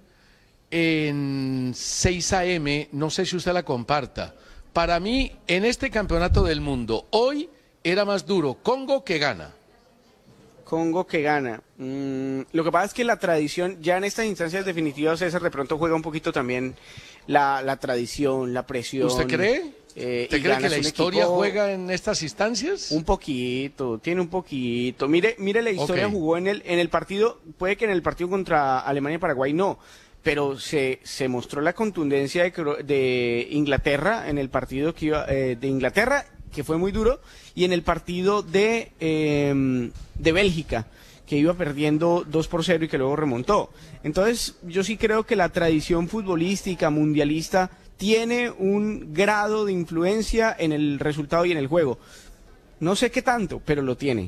Speaker 17: en seis a eme, no sé si usted la comparta. Para mí, en este campeonato del mundo, hoy era más duro Congo que Ghana.
Speaker 16: Congo que gana. Mm, lo que pasa es que la tradición, ya en estas instancias definitivas, César de pronto juega un poquito también la, la tradición, la presión.
Speaker 17: ¿Usted cree?
Speaker 16: Eh,
Speaker 17: ¿Usted
Speaker 16: y
Speaker 17: cree que
Speaker 16: ganas
Speaker 17: la
Speaker 16: un
Speaker 17: historia
Speaker 16: equipo-
Speaker 17: juega en estas instancias?
Speaker 16: Un poquito, tiene un poquito. Mire, mire la historia,
Speaker 17: Ok.
Speaker 16: jugó en el, en el partido, puede que en el partido contra Alemania y Paraguay no, pero se, se mostró la contundencia de, Cro- de Inglaterra en el partido que iba, eh, de Inglaterra, que fue muy duro, y en el partido de, eh, de Bélgica, que iba perdiendo dos por cero y que luego remontó. Entonces, yo sí creo que la tradición futbolística mundialista tiene un grado de influencia en el resultado y en el juego. No sé qué tanto, pero lo tiene.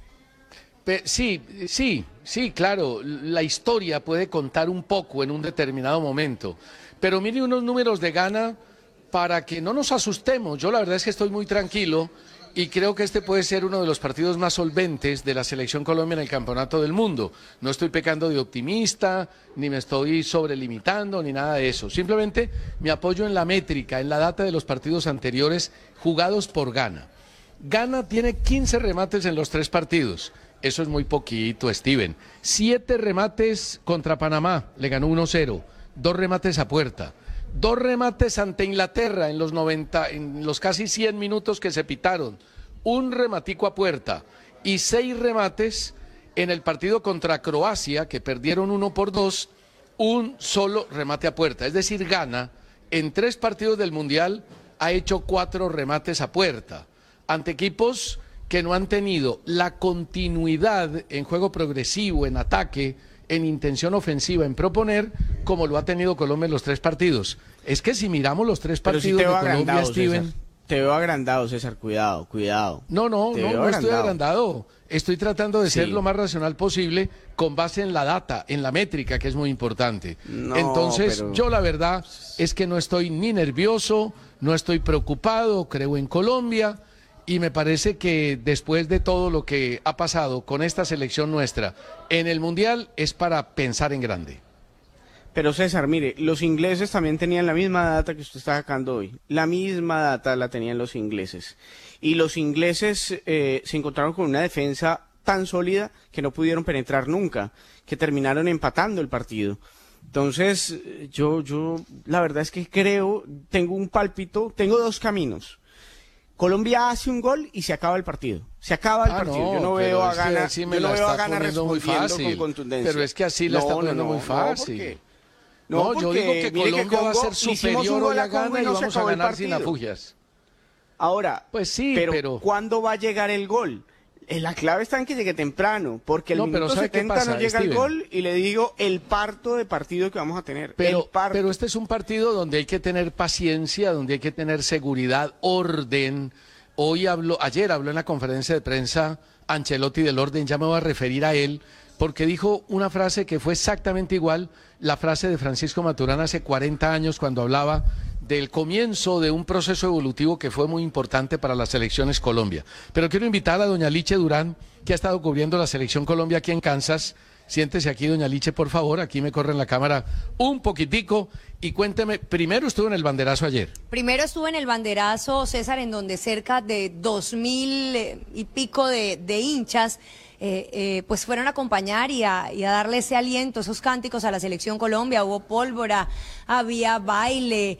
Speaker 17: Pe- sí, sí, sí, claro, la historia puede contar un poco en un determinado momento, pero mire unos números de Ghana para que no nos asustemos. Yo la verdad es que estoy muy tranquilo y creo que este puede ser uno de los partidos más solventes de la selección Colombia en el Campeonato del Mundo. No estoy pecando de optimista, ni me estoy sobrelimitando, ni nada de eso. Simplemente me apoyo en la métrica, en la data de los partidos anteriores jugados por Ghana. Ghana tiene quince remates en los tres partidos. Eso es muy poquito, Steven. Siete remates contra Panamá, le ganó uno cero. Dos remates a puerta. Dos remates ante Inglaterra en los noventa, en los casi cien minutos que se pitaron. Un rematico a puerta. Y seis remates en el partido contra Croacia, que perdieron uno por dos, un solo remate a puerta. Es decir, Ghana, en tres partidos del Mundial, ha hecho cuatro remates a puerta. Ante equipos que no han tenido la continuidad en juego progresivo, en ataque, en intención ofensiva, en proponer, como lo ha tenido Colombia en los tres partidos. Es que si miramos los tres
Speaker 16: Pero sí
Speaker 17: partidos
Speaker 16: te veo
Speaker 17: de Colombia,
Speaker 16: agrandado,
Speaker 17: Steven...
Speaker 16: César. Te veo agrandado, César, cuidado, cuidado.
Speaker 17: No, no,
Speaker 16: Te
Speaker 17: no,
Speaker 16: veo
Speaker 17: no estoy
Speaker 16: agrandado.
Speaker 17: agrandado. Estoy tratando de ser
Speaker 16: Sí.
Speaker 17: lo más racional posible con base en la data, en la métrica, que es muy importante.
Speaker 16: No,
Speaker 17: Entonces,
Speaker 16: pero-
Speaker 17: yo la verdad es que no estoy ni nervioso, no estoy preocupado, creo en Colombia y me parece que después de todo lo que ha pasado con esta selección nuestra en el Mundial es para pensar en grande.
Speaker 16: Pero César, mire, los ingleses también tenían la misma data que usted está sacando hoy. La misma data la tenían los ingleses. Y los ingleses eh, se encontraron con una defensa tan sólida que no pudieron penetrar nunca, que terminaron empatando el partido. Entonces, eh, yo, yo, la verdad es que creo, tengo un pálpito, tengo dos caminos. Colombia hace un gol y se acaba el partido. Se acaba el
Speaker 17: Ah,
Speaker 16: partido.
Speaker 17: no,
Speaker 16: yo no
Speaker 17: pero
Speaker 16: veo a
Speaker 17: es que
Speaker 16: Ghana,
Speaker 17: así me
Speaker 16: yo no
Speaker 17: la
Speaker 16: veo a
Speaker 17: está
Speaker 16: Ghana
Speaker 17: poniendo muy
Speaker 16: respondiendo con
Speaker 17: fácil.
Speaker 16: contundencia.
Speaker 17: Pero es que así la está poniendo muy fácil.
Speaker 16: porque-
Speaker 17: No,
Speaker 16: no,
Speaker 17: yo
Speaker 16: porque
Speaker 17: digo que
Speaker 16: mire que
Speaker 17: Colombia va a
Speaker 16: Congo-
Speaker 17: ser
Speaker 16: le hicimos
Speaker 17: superior
Speaker 16: un gol
Speaker 17: hoy a
Speaker 16: a Congo
Speaker 17: Ghana y
Speaker 16: no se
Speaker 17: vamos a
Speaker 16: acabó el
Speaker 17: ganar sin
Speaker 16: partido.
Speaker 17: afugias.
Speaker 16: Ahora,
Speaker 17: pues sí,
Speaker 16: pero,
Speaker 17: pero-
Speaker 16: ¿cuándo va a llegar el gol? Eh, La clave está en que llegue temprano, porque el
Speaker 17: No, pero
Speaker 16: minuto
Speaker 17: ¿sabe qué
Speaker 16: setenta
Speaker 17: pasa,
Speaker 16: no llega
Speaker 17: Steven?
Speaker 16: el gol y le digo el parto de partido que vamos a tener.
Speaker 17: Pero,
Speaker 16: el parto.
Speaker 17: pero este es un partido donde hay que tener paciencia, donde hay que tener seguridad, orden. Hoy habló, ayer habló en la conferencia de prensa Ancelotti del orden, ya me voy a referir a él, porque dijo una frase que fue exactamente igual la frase de Francisco Maturana hace cuarenta años cuando hablaba del comienzo de un proceso evolutivo que fue muy importante para las selecciones Colombia. Pero quiero invitar a doña Liche Durán, que ha estado cubriendo la selección Colombia aquí en Kansas. Siéntese aquí, doña Liche, por favor. Aquí me corren la cámara un poquitico. Y cuénteme, primero estuvo en el banderazo ayer.
Speaker 18: Primero estuve en el banderazo, César, en donde cerca de dos mil eh, y pico de, de hinchas eh, eh, pues fueron a acompañar y a, y a darle ese aliento, esos cánticos a la Selección Colombia. Hubo pólvora, había baile,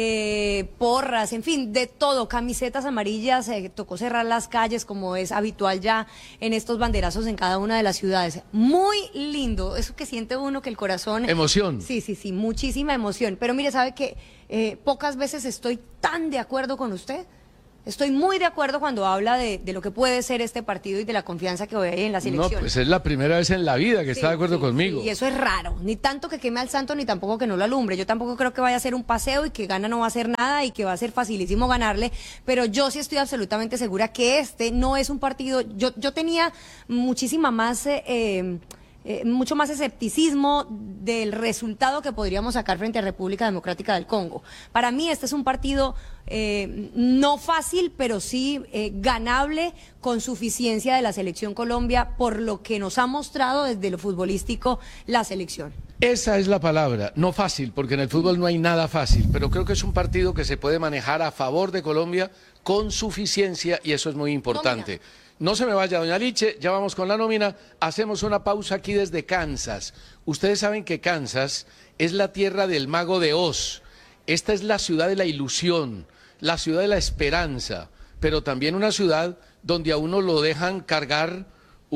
Speaker 18: eh, porras, en fin, de todo, camisetas amarillas, eh, tocó cerrar las calles como es habitual ya en estos banderazos en cada una de las ciudades. Muy lindo, eso que siente uno que el corazón...
Speaker 17: Emoción.
Speaker 18: Sí, sí, sí, muchísima emoción. Pero mire, ¿sabe qué? Eh, pocas veces estoy tan de acuerdo con usted. Estoy muy de acuerdo cuando habla de, de lo que puede ser este partido y de la confianza que hay en la selección.
Speaker 17: No, pues es la primera vez en la vida que
Speaker 18: Sí,
Speaker 17: está de acuerdo
Speaker 18: sí,
Speaker 17: conmigo.
Speaker 18: sí, y eso es raro. Ni tanto que queme al santo, ni tampoco que no lo alumbre. Yo tampoco creo que vaya a ser un paseo y que Gana no va a hacer nada y que va a ser facilísimo ganarle. Pero yo sí estoy absolutamente segura que este no es un partido... Yo, yo tenía muchísima más... Eh, eh, Eh, mucho más escepticismo del resultado que podríamos sacar frente a República Democrática del Congo. Para mí este es un partido eh, no fácil, pero sí eh, ganable con suficiencia de la Selección Colombia por lo que nos ha mostrado desde lo futbolístico la selección.
Speaker 17: Esa es la palabra, no fácil, porque en el fútbol no hay nada fácil, pero creo que es un partido que se puede manejar a favor de Colombia con suficiencia y eso es muy importante. Nómina. No se me vaya, doña Liche, ya vamos con la nómina. Hacemos una pausa aquí desde Kansas. Ustedes saben que Kansas es la tierra del mago de Oz. Esta es la ciudad de la ilusión, la ciudad de la esperanza, pero también una ciudad donde a uno lo dejan cargar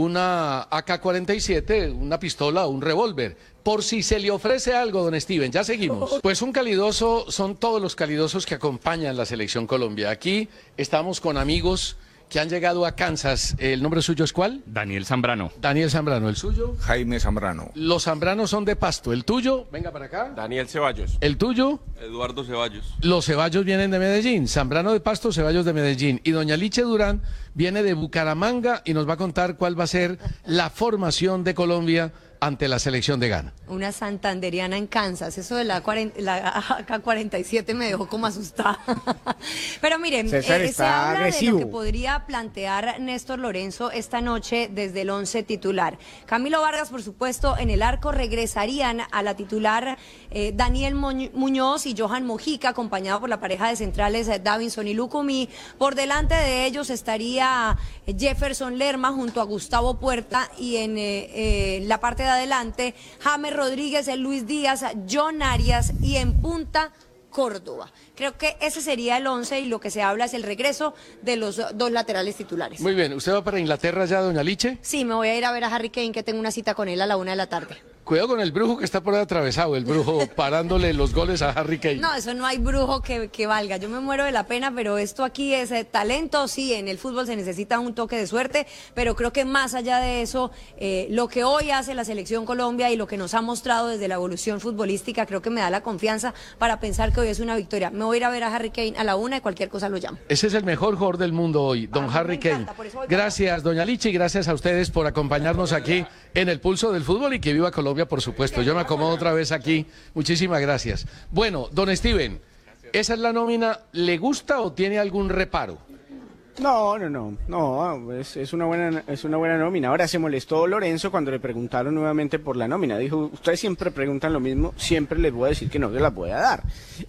Speaker 17: una A K cuarenta y siete, una pistola o un revólver, por si se le ofrece algo, don Steven. Ya seguimos. Pues un calidoso, son todos los calidosos que acompañan la Selección Colombia. Aquí estamos con amigos que han llegado a Kansas. ¿El nombre suyo es cuál?
Speaker 19: Daniel Zambrano.
Speaker 17: Daniel Zambrano. ¿El suyo?
Speaker 19: Jaime Zambrano.
Speaker 17: Los Zambranos son de Pasto. ¿El tuyo? Venga para acá.
Speaker 19: Daniel Ceballos.
Speaker 17: ¿El tuyo?
Speaker 19: Eduardo Ceballos.
Speaker 17: Los Ceballos vienen de Medellín. Zambrano de Pasto, Ceballos de Medellín. Y doña Liche Durán viene de Bucaramanga y nos va a contar cuál va a ser la formación de Colombia ante la selección de Ghana.
Speaker 18: Una santanderiana en Kansas, eso de la, cuarenta, la A K cuarenta y siete me dejó como asustada. Pero miren, eh, se habla agresivo. de lo que podría plantear Néstor Lorenzo esta noche desde el once titular. Camilo Vargas, por supuesto, en el arco regresarían a la titular eh, Daniel Muñoz y Johan Mojica, acompañado por la pareja de centrales eh, Davinson y Lucumí. Por delante de ellos estaría Jefferson Lerma junto a Gustavo Puerta y en eh, eh, la parte de adelante, James Rodríguez, Luis Díaz, John Arias y en punta, Córdoba. Creo que ese sería el once y lo que se habla es el regreso de los dos laterales titulares.
Speaker 17: Muy bien, ¿usted va para Inglaterra ya, doña Liche?
Speaker 18: Sí, me voy a ir a ver a Harry Kane, que tengo una cita con él a la una de la tarde.
Speaker 17: Cuidado con el brujo que está por ahí atravesado, el brujo parándole los goles a Harry Kane.
Speaker 18: No, eso no hay brujo que, que valga. Yo me muero de la pena, pero esto aquí es eh, talento. Sí, en el fútbol se necesita un toque de suerte, pero creo que más allá de eso, eh, lo que hoy hace la Selección Colombia y lo que nos ha mostrado desde la evolución futbolística, creo que me da la confianza para pensar que hoy es una victoria. Me voy a ir a ver a Harry Kane a la una y cualquier cosa lo llamo.
Speaker 17: Ese es el mejor jugador del mundo hoy, don ah, Harry Kane. Gracias, doña Liche, y gracias a ustedes por acompañarnos aquí en el Pulso del Fútbol y que viva Colombia, por supuesto. Yo me acomodo otra vez aquí. Muchísimas gracias. Bueno, don Steven, ¿esa es la nómina? ¿Le gusta o tiene algún reparo?
Speaker 16: No, no, no, no, es, es, una buena, es una buena nómina. Ahora se molestó Lorenzo cuando le preguntaron nuevamente por la nómina. Dijo, ustedes siempre preguntan lo mismo, siempre les voy a decir que no se la voy a dar.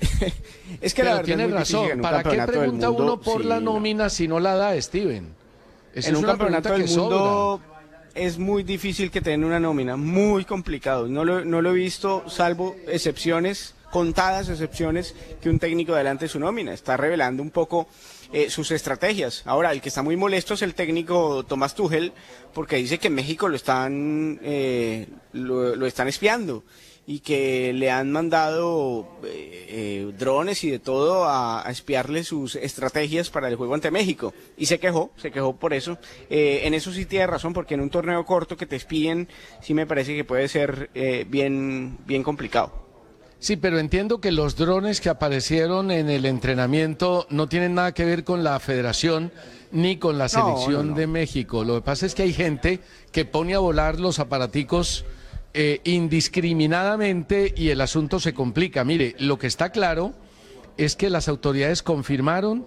Speaker 16: Es que
Speaker 17: Pero
Speaker 16: la verdad
Speaker 17: tiene
Speaker 16: es muy
Speaker 17: razón, ¿para qué pregunta
Speaker 16: mundo,
Speaker 17: uno por
Speaker 16: sí,
Speaker 17: la nómina si no la da, Steven? Esa
Speaker 16: en
Speaker 17: es
Speaker 16: un
Speaker 17: una
Speaker 16: campeonato del
Speaker 17: que
Speaker 16: mundo
Speaker 17: sobra.
Speaker 16: Es muy difícil que tengan una nómina, muy complicado. No lo, no lo he visto, salvo excepciones, contadas excepciones, que un técnico adelante su nómina. Está revelando un poco eh, sus estrategias. Ahora, el que está muy molesto es el técnico Tomás Tuchel, porque dice que en México lo están, eh, lo, lo están espiando y que le han mandado eh, eh, drones y de todo a, a espiarle sus estrategias para el juego ante México. Y se quejó, se quejó por eso. Eh, en eso sí tiene razón, porque en un torneo corto que te espíen, sí me parece que puede ser eh, bien, bien complicado.
Speaker 17: Sí, pero entiendo que los drones que aparecieron en el entrenamiento no tienen nada que ver con la federación ni con la selección no, no, no. de México. Lo que pasa es que hay gente que pone a volar los aparaticos Eh, indiscriminadamente y el asunto se complica. Mire, lo que está claro es que las autoridades confirmaron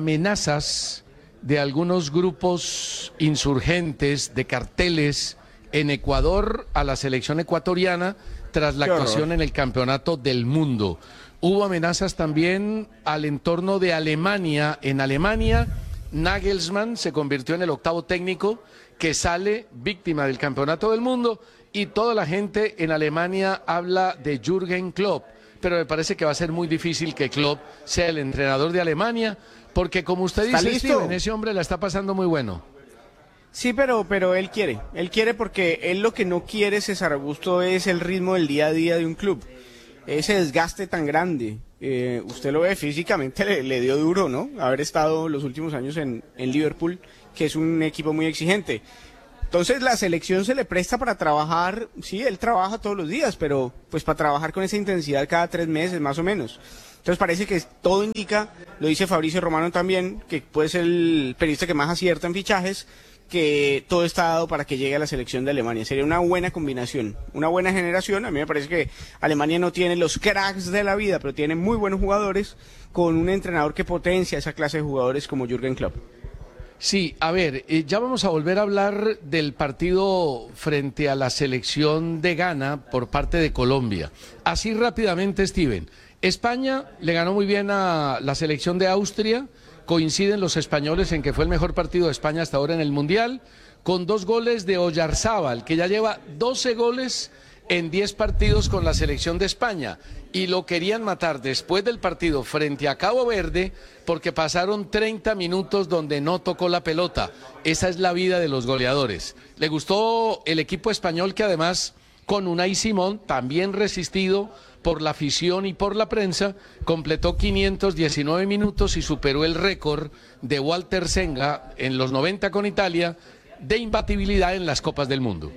Speaker 17: amenazas de algunos grupos insurgentes, de carteles en Ecuador a la selección ecuatoriana tras la
Speaker 16: Qué
Speaker 17: actuación
Speaker 16: horror.
Speaker 17: en el Campeonato del Mundo. Hubo amenazas también al entorno de Alemania. En Alemania, Nagelsmann se convirtió en el octavo técnico que sale víctima del Campeonato del Mundo y toda la gente en Alemania habla de Jürgen Klopp, pero me parece que va a ser muy difícil que Klopp sea el entrenador de Alemania, porque como usted
Speaker 16: ¿Está
Speaker 17: dice,
Speaker 16: listo?
Speaker 17: Steven, ese hombre la está pasando muy bueno.
Speaker 16: Sí, pero, pero él quiere, él quiere porque él lo que no quiere, César Augusto, es el ritmo del día a día de un club. Ese desgaste tan grande, eh, usted lo ve físicamente, le, le dio duro, ¿no? Haber estado los últimos años en, en Liverpool, que es un equipo muy exigente. Entonces la selección se le presta para trabajar, sí, él trabaja todos los días, pero pues para trabajar con esa intensidad cada tres meses más o menos. Entonces parece que todo indica, lo dice Fabricio Romano también, que puede ser el periodista que más acierta en fichajes, que todo está dado para que llegue a la selección de Alemania. Sería una buena combinación, una buena generación. A mí me parece que Alemania no tiene los cracks de la vida, pero tiene muy buenos jugadores con un entrenador que potencia esa clase de jugadores como Jürgen Klopp.
Speaker 17: Sí, a ver, eh, ya vamos a volver a hablar del partido frente a la selección de Ghana por parte de Colombia. Así rápidamente, Steven. España le ganó muy bien a la selección de Austria. Coinciden los españoles en que fue el mejor partido de España hasta ahora en el Mundial, con dos goles de Oyarzábal, que ya lleva doce goles en diez partidos con la selección de España. Y lo querían matar después del partido frente a Cabo Verde porque pasaron treinta minutos donde no tocó la pelota. Esa es la vida de los goleadores. Le gustó el equipo español, que además con Unai Simón, también resistido por la afición y por la prensa, completó quinientos diecinueve minutos y superó el récord de Walter Senga en los noventa con Italia de imbatibilidad en las Copas del Mundo.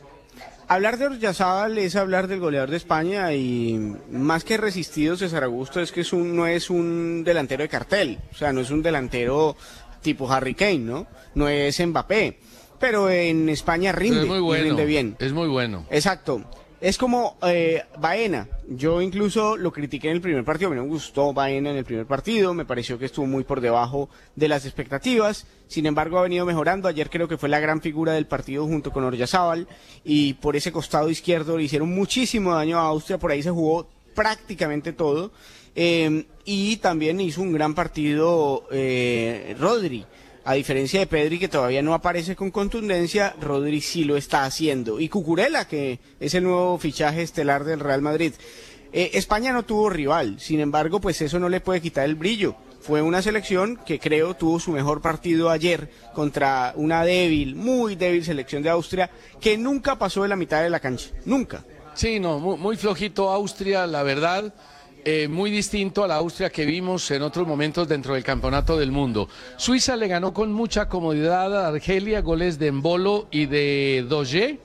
Speaker 16: Hablar de Oyarzábal es hablar del goleador de España y más que resistido, César Augusto, es que es un, no es un delantero de cartel, o sea, no es un delantero tipo Harry Kane, ¿no? No es Mbappé, pero en España rinde,
Speaker 17: es muy bueno,
Speaker 16: y rinde bien.
Speaker 17: Es muy bueno.
Speaker 16: Exacto. Es como eh, Baena. Yo incluso lo critiqué en el primer partido. A mí no me gustó Baena en el primer partido. Me pareció que estuvo muy por debajo de las expectativas. Sin embargo, ha venido mejorando. Ayer creo que fue la gran figura del partido junto con Oyarzábal. Y por ese costado izquierdo le hicieron muchísimo daño a Austria. Por ahí se jugó prácticamente todo. Eh, y también hizo un gran partido eh, Rodri. A diferencia de Pedri, que todavía no aparece con contundencia, Rodri sí lo está haciendo. Y Cucurella, que es el nuevo fichaje estelar del Real Madrid. Eh, España no tuvo rival, sin embargo, pues eso no le puede quitar el brillo. Fue una selección que creo tuvo su mejor partido ayer contra una débil, muy débil selección de Austria, que nunca pasó de la mitad de la cancha, nunca.
Speaker 17: Sí, no, muy, muy flojito Austria, la verdad. Eh, muy distinto a la Austria que vimos en otros momentos dentro del Campeonato del Mundo. Suiza le ganó con mucha comodidad a Argelia, goles de Embolo y de Doge.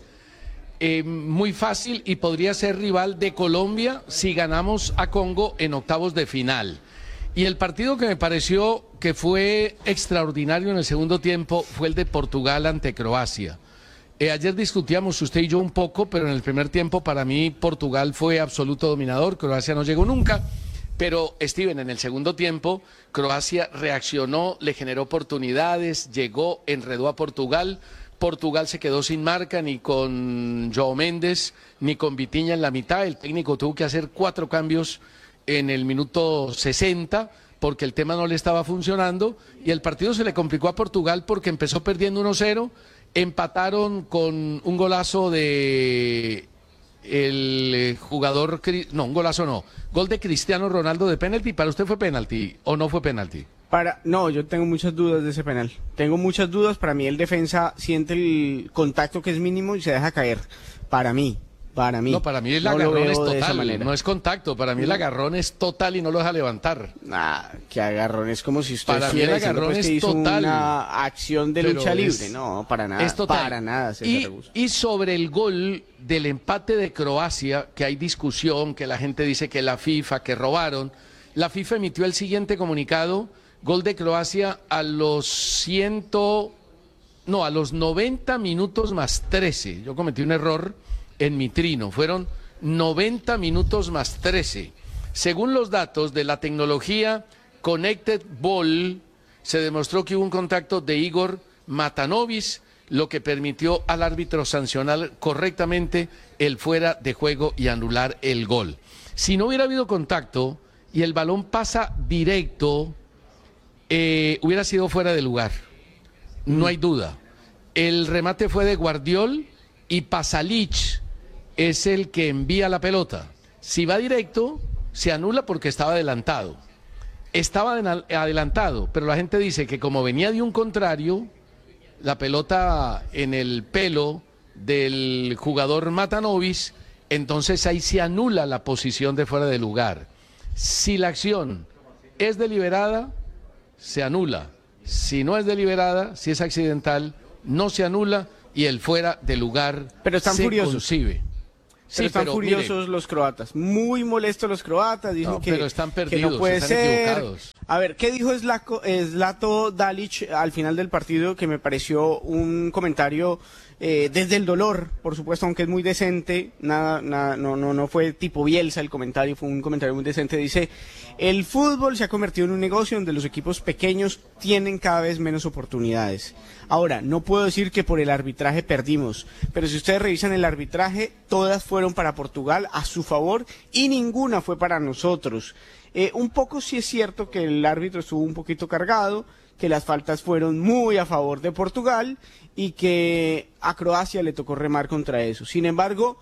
Speaker 17: Eh, muy fácil, y podría ser rival de Colombia si ganamos a Congo en octavos de final. Y el partido que me pareció que fue extraordinario en el segundo tiempo fue el de Portugal ante Croacia. Eh, ayer discutíamos usted y yo un poco, pero en el primer tiempo para mí Portugal fue absoluto dominador, Croacia no llegó nunca, pero Steven, en el segundo tiempo Croacia reaccionó, le generó oportunidades, llegó, enredó a Portugal, Portugal se quedó sin marca ni con João Méndez ni con Vitinha en la mitad, el técnico tuvo que hacer cuatro cambios en el minuto sesenta porque el tema no le estaba funcionando y el partido se le complicó a Portugal porque empezó perdiendo uno cero. Empataron con un golazo de el jugador, no, un golazo no, gol de Cristiano Ronaldo de penalti. ¿Para usted fue penalti o no fue penalti?
Speaker 16: Para, no, yo tengo muchas dudas de ese penal. Tengo muchas dudas. Para mí el defensa siente el contacto que es mínimo y se deja caer. Para mí. Para mí.
Speaker 17: No, para mí el no agarrón es total, no es contacto. Para mí el agarrón es total y no lo deja levantar.
Speaker 16: Ah, que agarrón es como si usted
Speaker 17: para mí el agarrón
Speaker 16: pues,
Speaker 17: es
Speaker 16: que hizo
Speaker 17: total.
Speaker 16: Una acción de lucha
Speaker 17: es,
Speaker 16: libre. No, para nada.
Speaker 17: Es total.
Speaker 16: Para nada.
Speaker 17: Y, y sobre el gol del empate de Croacia, que hay discusión, que la gente dice que la FIFA, que robaron. La FIFA emitió el siguiente comunicado: gol de Croacia a los ciento, no, a los noventa minutos más trece. Yo cometí un error en mi trino, fueron noventa minutos más trece. Según los datos de la tecnología Connected Ball, se demostró que hubo un contacto de Igor Matanovic, lo que permitió al árbitro sancionar correctamente el fuera de juego y anular el gol. Si no hubiera habido contacto y el balón pasa directo, eh, hubiera sido fuera de lugar. No hay duda. El remate fue de Guardiol y Pasalic es el que envía la pelota. Si va directo, se anula porque estaba adelantado. Estaba adelantado, pero la gente dice que como venía de un contrario, la pelota en el pelo del jugador Matanovic, entonces ahí se anula la posición de fuera de lugar. Si la acción es deliberada, se anula. Si no es deliberada, si es accidental, no se anula y el fuera de lugar
Speaker 16: pero están
Speaker 17: se
Speaker 16: furiosos.
Speaker 17: concibe.
Speaker 16: Pero
Speaker 17: Sí,
Speaker 16: están
Speaker 17: pero
Speaker 16: furiosos
Speaker 17: mire,
Speaker 16: los croatas, muy molestos los croatas, dicen
Speaker 17: No,
Speaker 16: que,
Speaker 17: pero están
Speaker 16: que
Speaker 17: perdidos,
Speaker 16: no puede
Speaker 17: están
Speaker 16: ser.
Speaker 17: equivocados.
Speaker 16: A ver, ¿qué dijo Zlatko, Zlato Dalic al final del partido? Que me pareció un comentario eh, desde el dolor, por supuesto, aunque es muy decente, nada, nada, no, no, no fue tipo Bielsa el comentario, fue un comentario muy decente. Dice, el fútbol se ha convertido en un negocio donde los equipos pequeños tienen cada vez menos oportunidades. Ahora, no puedo decir que por el arbitraje perdimos, pero si ustedes revisan el arbitraje, todas fueron para Portugal a su favor y ninguna fue para nosotros. Eh, un poco sí es cierto que el árbitro estuvo un poquito cargado, que las faltas fueron muy a favor de Portugal y que a Croacia le tocó remar contra eso. Sin embargo,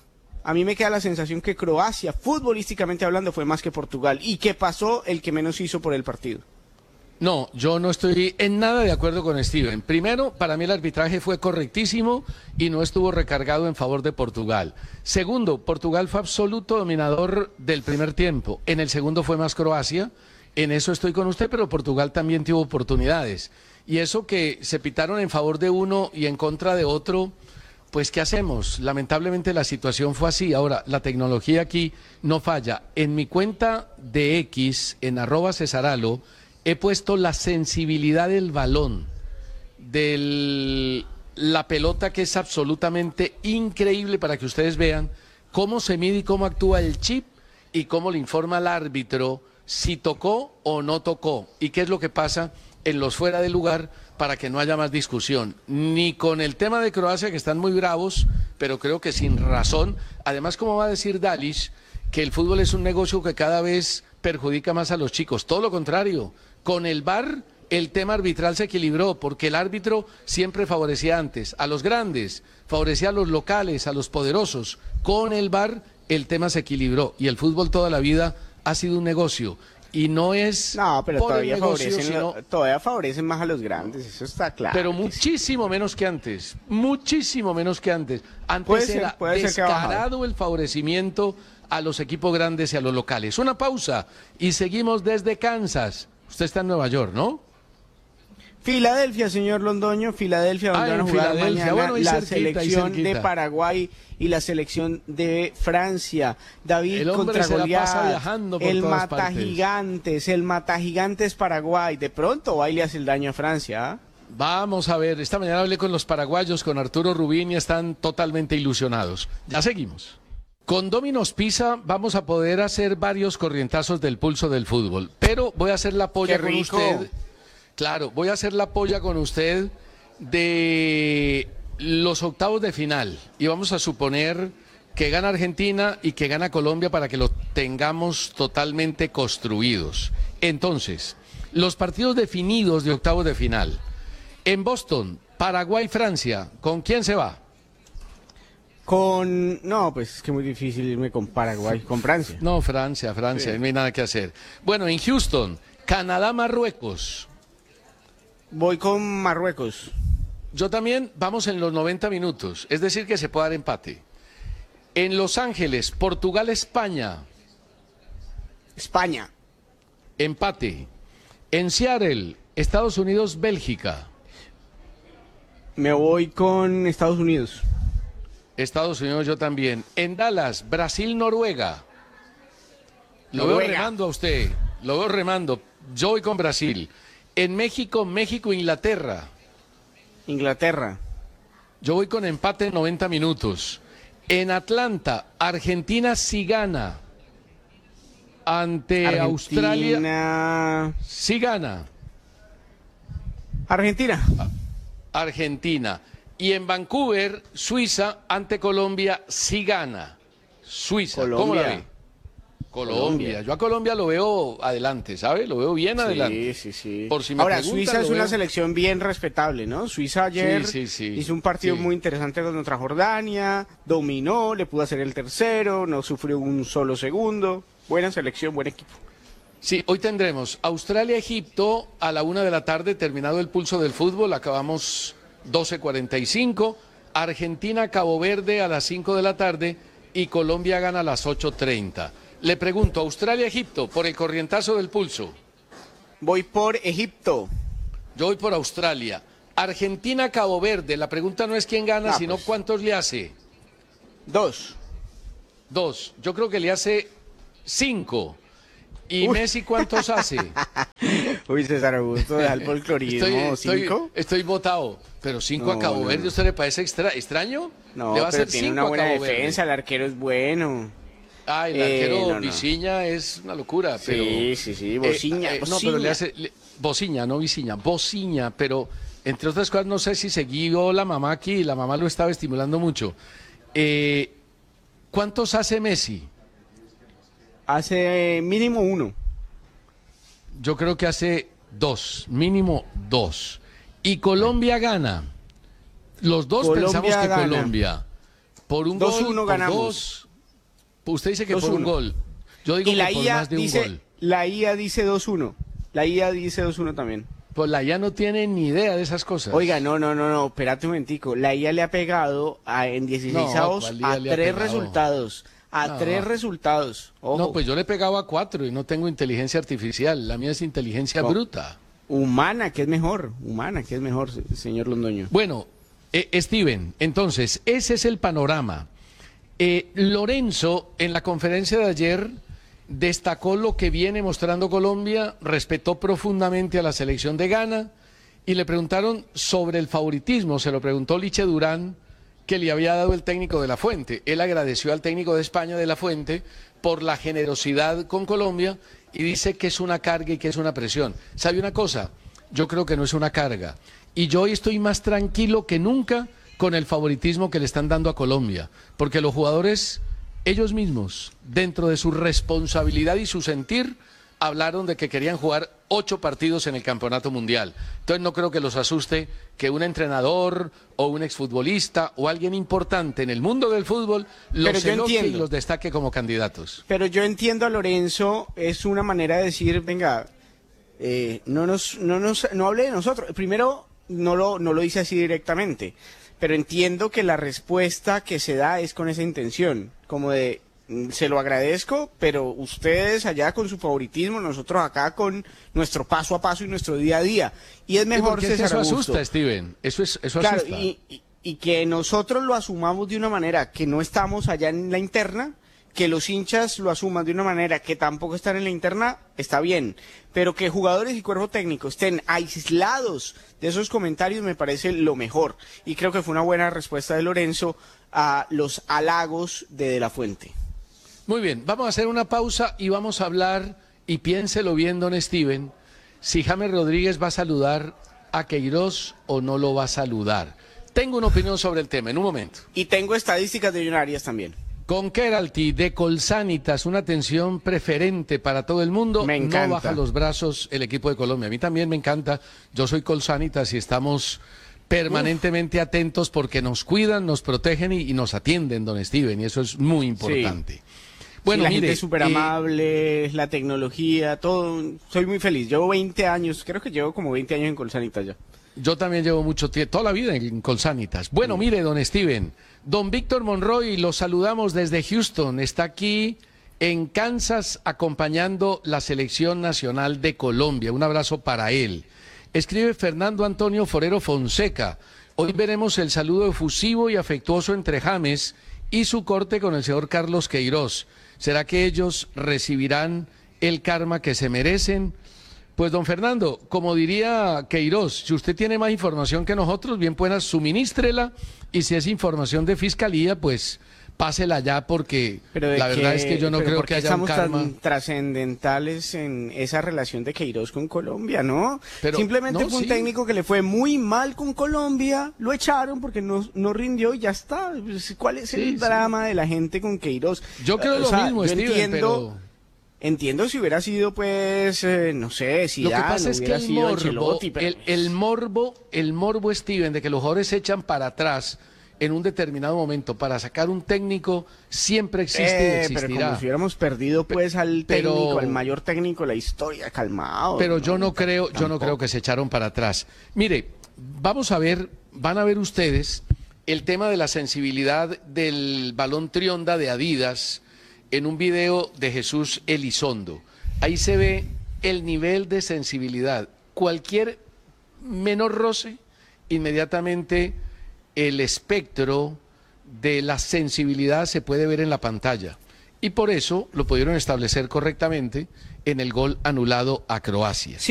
Speaker 16: a mí me queda la sensación que Croacia, futbolísticamente hablando, fue más que Portugal y que pasó el que menos hizo por el partido.
Speaker 17: No, yo no estoy en nada de acuerdo con Steven. Primero, para mí el arbitraje fue correctísimo y no estuvo recargado en favor de Portugal. Segundo, Portugal fue absoluto dominador del primer tiempo. En el segundo fue más Croacia. En eso estoy con usted, pero Portugal también tuvo oportunidades. Y eso que se pitaron en favor de uno y en contra de otro, pues ¿qué hacemos? Lamentablemente la situación fue así. Ahora, la tecnología aquí no falla. En mi cuenta de X, en arroba Cesaralo, he puesto la sensibilidad del balón, de la pelota, que es absolutamente increíble, para que ustedes vean cómo se mide y cómo actúa el chip y cómo le informa al árbitro si tocó o no tocó y qué es lo que pasa en los fuera de lugar, para que no haya más discusión. Ni con el tema de Croacia, que están muy bravos, pero creo que sin razón. Además, como va a decir Dalic, que el fútbol es un negocio que cada vez perjudica más a los chicos. Todo lo contrario. Con el V A R el tema arbitral se equilibró, porque el árbitro siempre favorecía antes a los grandes, favorecía a los locales, a los poderosos. Con el V A R el tema se equilibró y el fútbol toda la vida ha sido un negocio. Y no es
Speaker 16: No, pero
Speaker 17: por
Speaker 16: todavía,
Speaker 17: el negocio,
Speaker 16: favorecen,
Speaker 17: sino...
Speaker 16: todavía favorecen más a los grandes, eso está claro.
Speaker 17: Pero muchísimo menos que antes, muchísimo menos que antes. Antes
Speaker 16: Puede ser,
Speaker 17: era
Speaker 16: puede ser que ha bajado.
Speaker 17: descarado el favorecimiento a los equipos grandes y a los locales. Una pausa y seguimos desde Kansas. Usted está en Nueva York, ¿no?
Speaker 16: Filadelfia, señor Londoño, Filadelfia, donde
Speaker 17: Ah,
Speaker 16: van a
Speaker 17: en
Speaker 16: jugar
Speaker 17: Filadelfia.
Speaker 16: mañana
Speaker 17: Bueno, ahí
Speaker 16: la
Speaker 17: cerquita, ahí
Speaker 16: selección de
Speaker 17: cerquita.
Speaker 16: Paraguay y la selección de Francia. David
Speaker 17: El hombre
Speaker 16: contra
Speaker 17: se la pasa
Speaker 16: Goliat,
Speaker 17: viajando por
Speaker 16: el
Speaker 17: todas partes.
Speaker 16: matagigantes, el matagigantes Paraguay. De pronto va y le hace el daño a Francia, ¿ah?
Speaker 17: Vamos a ver, esta mañana hablé con los paraguayos, con Arturo Rubín, y están totalmente ilusionados. Ya seguimos. Con Domino's Pizza vamos a poder hacer varios corrientazos del pulso del fútbol, pero voy a hacer la polla
Speaker 16: ¡Qué
Speaker 17: con
Speaker 16: rico!
Speaker 17: usted. Claro, voy a hacer la polla con usted de los octavos de final y vamos a suponer que gana Argentina y que gana Colombia, para que lo tengamos totalmente construidos. Entonces, los partidos definidos de octavos de final. En Boston, Paraguay-Francia, ¿con quién se va?
Speaker 16: Con... No, pues es que muy difícil irme con Paraguay, con Francia.
Speaker 17: No, Francia, Francia,
Speaker 16: Sí.
Speaker 17: no hay nada que hacer. Bueno, en Houston, Canadá-Marruecos.
Speaker 16: Voy con Marruecos.
Speaker 17: Yo también, vamos en los noventa minutos, es decir, que se puede dar empate. En Los Ángeles, Portugal-España.
Speaker 16: España.
Speaker 17: Empate. En Seattle, Estados Unidos-Bélgica.
Speaker 16: Me voy con Estados Unidos.
Speaker 17: Estados Unidos, yo también. En Dallas, Brasil-Noruega. Lo veo
Speaker 16: Noruega.
Speaker 17: remando a usted, lo veo remando. Yo voy con Brasil. En México, México-Inglaterra.
Speaker 16: Inglaterra.
Speaker 17: Yo voy con empate en noventa minutos. En Atlanta, Argentina sí gana. Ante
Speaker 16: Argentina.
Speaker 17: Australia sí gana.
Speaker 16: Argentina.
Speaker 17: Argentina. Y en Vancouver, Suiza ante Colombia sí gana. Suiza,
Speaker 16: Colombia.
Speaker 17: ¿cómo la ve? Colombia.
Speaker 16: Colombia.
Speaker 17: Yo a Colombia lo veo adelante, ¿sabe? Lo veo bien adelante.
Speaker 16: Sí, sí, sí.
Speaker 17: Por si me
Speaker 16: Ahora,
Speaker 17: preguntan,
Speaker 16: Suiza es
Speaker 17: lo
Speaker 16: una
Speaker 17: veo-
Speaker 16: selección bien respetable, ¿no? Suiza ayer
Speaker 17: Sí, sí, sí.
Speaker 16: hizo un partido
Speaker 17: Sí.
Speaker 16: muy interesante contra Jordania, dominó, le pudo hacer el tercero, no sufrió un solo segundo. Buena selección, buen equipo.
Speaker 17: Sí, hoy tendremos Australia-Egipto a la una de la tarde, terminado el pulso del fútbol, acabamos doce cuarenta y cinco, Argentina-Cabo Verde a las cinco de la tarde y Colombia gana a las ocho treinta. Le pregunto, Australia-Egipto, por el corrientazo del pulso.
Speaker 16: Voy por Egipto.
Speaker 17: Yo voy por Australia. Argentina-Cabo Verde, la pregunta no es quién gana,
Speaker 16: Ah,
Speaker 17: sino
Speaker 16: pues.
Speaker 17: cuántos le hace.
Speaker 16: Dos.
Speaker 17: Dos. Yo creo que le hace cinco. ¿Y
Speaker 16: Uy.
Speaker 17: Messi cuántos hace?
Speaker 16: Uy, César Augusto, deja el folclorismo.
Speaker 17: Estoy, estoy,
Speaker 16: ¿Cinco?
Speaker 17: estoy votado. Pero cinco
Speaker 16: No,
Speaker 17: a Cabo
Speaker 16: no,
Speaker 17: Verde,
Speaker 16: no.
Speaker 17: ¿usted le parece extra, extraño?
Speaker 16: No,
Speaker 17: le va a
Speaker 16: pero
Speaker 17: hacer
Speaker 16: tiene
Speaker 17: cinco
Speaker 16: una
Speaker 17: a
Speaker 16: buena
Speaker 17: Cabo
Speaker 16: defensa,
Speaker 17: Verde.
Speaker 16: el arquero es bueno.
Speaker 17: Ah, el
Speaker 16: Eh,
Speaker 17: arquero
Speaker 16: no, no.
Speaker 17: Viciña es una locura,
Speaker 16: Sí,
Speaker 17: pero...
Speaker 16: sí, sí, Bociña,
Speaker 17: Eh, no,
Speaker 16: Bociña.
Speaker 17: pero le hace... le- Bociña, no Viciña, Bociña, pero entre otras cosas no sé si siguió la mamá aquí y la mamá lo estaba estimulando mucho. Eh, ¿Cuántos hace Messi?
Speaker 16: Hace mínimo uno.
Speaker 17: Yo creo que hace dos, mínimo dos. Y Colombia gana. Los dos
Speaker 16: Colombia
Speaker 17: pensamos que
Speaker 16: gana.
Speaker 17: Colombia. Por un
Speaker 16: dos
Speaker 17: gol,
Speaker 16: uno
Speaker 17: por
Speaker 16: ganamos.
Speaker 17: dos. Usted dice que
Speaker 16: dos
Speaker 17: por un
Speaker 16: uno.
Speaker 17: gol. Yo digo
Speaker 16: Y la
Speaker 17: que por
Speaker 16: I A
Speaker 17: más de un
Speaker 16: dice,
Speaker 17: gol.
Speaker 16: la I A dice dos uno. La I A dice dos uno también.
Speaker 17: Pues la I A no tiene ni idea de esas cosas.
Speaker 16: Oiga, no, no, no, no, espérate un momentico. La I A le ha pegado a, en dieciséis
Speaker 17: No,
Speaker 16: avos
Speaker 17: ¿cuál I A
Speaker 16: a
Speaker 17: le ha
Speaker 16: tres
Speaker 17: pegado?
Speaker 16: resultados. A
Speaker 17: No.
Speaker 16: tres resultados. Ojo.
Speaker 17: No, pues yo le pegaba a cuatro y no tengo inteligencia artificial. La mía es inteligencia
Speaker 16: No.
Speaker 17: bruta.
Speaker 16: Humana, que es mejor. Humana, que es mejor, se- señor Londoño.
Speaker 17: Bueno, eh, Steven, entonces, ese es el panorama. Eh, Lorenzo, en la conferencia de ayer, destacó lo que viene mostrando Colombia, respetó profundamente a la selección de Ghana y le preguntaron sobre el favoritismo. Se lo preguntó Liche Durán, que le había dado el técnico de La Fuente. Él agradeció al técnico de España de La Fuente por la generosidad con Colombia y dice que es una carga y que es una presión. ¿Sabe una cosa? Yo creo que no es una carga. Y yo hoy estoy más tranquilo que nunca con el favoritismo que le están dando a Colombia, porque los jugadores, ellos mismos, dentro de su responsabilidad y su sentir, hablaron de que querían jugar ocho partidos en el Campeonato Mundial. Entonces no creo que los asuste que un entrenador o un exfutbolista o alguien importante en el mundo del fútbol
Speaker 16: Pero
Speaker 17: los
Speaker 16: yo
Speaker 17: elogie y
Speaker 16: entiendo.
Speaker 17: los destaque como candidatos.
Speaker 16: Pero yo entiendo a Lorenzo, es una manera de decir, venga, eh, no nos, no nos, no hable de nosotros. Primero, no lo, no lo dice así directamente, pero entiendo que la respuesta que se da es con esa intención, como de, mm, se lo agradezco, pero ustedes allá con su favoritismo, nosotros acá con nuestro paso a paso y nuestro día a día. Y es
Speaker 17: Sí,
Speaker 16: mejor,
Speaker 17: porque es que
Speaker 16: César
Speaker 17: eso
Speaker 16: Augusto.
Speaker 17: asusta, Steven. Eso, es, eso
Speaker 16: Claro,
Speaker 17: asusta.
Speaker 16: y, y- y que nosotros lo asumamos de una manera que no estamos allá en la interna, que los hinchas lo asuman de una manera que tampoco están en la interna, está bien. Pero que jugadores y cuerpo técnico estén aislados de esos comentarios me parece lo mejor. Y creo que fue una buena respuesta de Lorenzo a los halagos de De La Fuente.
Speaker 17: Muy bien, vamos a hacer una pausa y vamos a hablar, y piénselo bien, don Steven, si James Rodríguez va a saludar a Queiroz o no lo va a saludar. Tengo una opinión sobre el tema, en un momento.
Speaker 16: Y tengo estadísticas de Millonarias también.
Speaker 17: Con Keralty de Colsanitas, una atención preferente para todo el mundo.
Speaker 16: Me
Speaker 17: No
Speaker 16: encanta.
Speaker 17: baja los brazos el equipo de Colombia. A mí también me encanta. Yo soy Colsanitas y estamos permanentemente atentos porque nos cuidan, nos protegen y, y nos atienden, don Steven, y eso es muy importante. Bueno,
Speaker 16: Sí, la
Speaker 17: mire,
Speaker 16: gente es súper
Speaker 17: eh,
Speaker 16: amable, la tecnología, todo. Soy muy feliz. Llevo veinte años, creo que llevo como veinte años en Colsanitas ya.
Speaker 17: Yo también llevo mucho tiempo, toda la vida en Colsanitas. Bueno, mire, don Steven, don Víctor Monroy, lo saludamos desde Houston. Está aquí en Kansas acompañando la selección nacional de Colombia. Un abrazo para él. Escribe Fernando Antonio Forero Fonseca. Hoy veremos el saludo efusivo y afectuoso entre James y su corte con el señor Carlos Queiroz. ¿Será que ellos recibirán el karma que se merecen? Pues don Fernando, como diría Queiroz, si usted tiene más información que nosotros, bien buena, suministrela, y si es información de fiscalía, pues pásela ya porque
Speaker 16: Pero de
Speaker 17: la verdad
Speaker 16: qué-
Speaker 17: es que yo no
Speaker 16: pero
Speaker 17: creo
Speaker 16: ¿por
Speaker 17: que
Speaker 16: qué
Speaker 17: haya un
Speaker 16: estamos
Speaker 17: karma.
Speaker 16: tan trascendentales en esa relación de Queiroz con Colombia, ¿no?
Speaker 17: Pero,
Speaker 16: Simplemente
Speaker 17: no,
Speaker 16: fue un
Speaker 17: sí.
Speaker 16: técnico que le fue muy mal con Colombia, lo echaron porque no, no rindió y ya está. Pues, ¿cuál es
Speaker 17: Sí,
Speaker 16: el
Speaker 17: sí.
Speaker 16: drama de la gente con Queiroz?
Speaker 17: Yo creo
Speaker 16: Eh,
Speaker 17: lo mismo,
Speaker 16: yo
Speaker 17: Steven,
Speaker 16: entiendo, entiendo si hubiera sido, pues, eh, no sé, si
Speaker 17: Lo que pasa es que
Speaker 16: hubiera
Speaker 17: el
Speaker 16: sido
Speaker 17: morbo,
Speaker 16: Ancelotti, pero
Speaker 17: el, el morbo, el morbo, Steven, de que los jugadores se echan para atrás en un determinado momento para sacar un técnico siempre existe y
Speaker 16: Eh, pero
Speaker 17: existirá.
Speaker 16: como si hubiéramos perdido pues al
Speaker 17: Pero-
Speaker 16: técnico, al mayor técnico de la historia, calmado.
Speaker 17: Pero yo no creo, yo no creo que se echaron para atrás. Mire, vamos a ver, van a ver ustedes el tema de la sensibilidad del balón Trionda de Adidas en un video de Jesús Elizondo. Ahí se ve el nivel de sensibilidad. Cualquier menor roce, inmediatamente el espectro de la sensibilidad se puede ver en la pantalla. Y por eso lo pudieron establecer correctamente en el gol anulado a Croacia.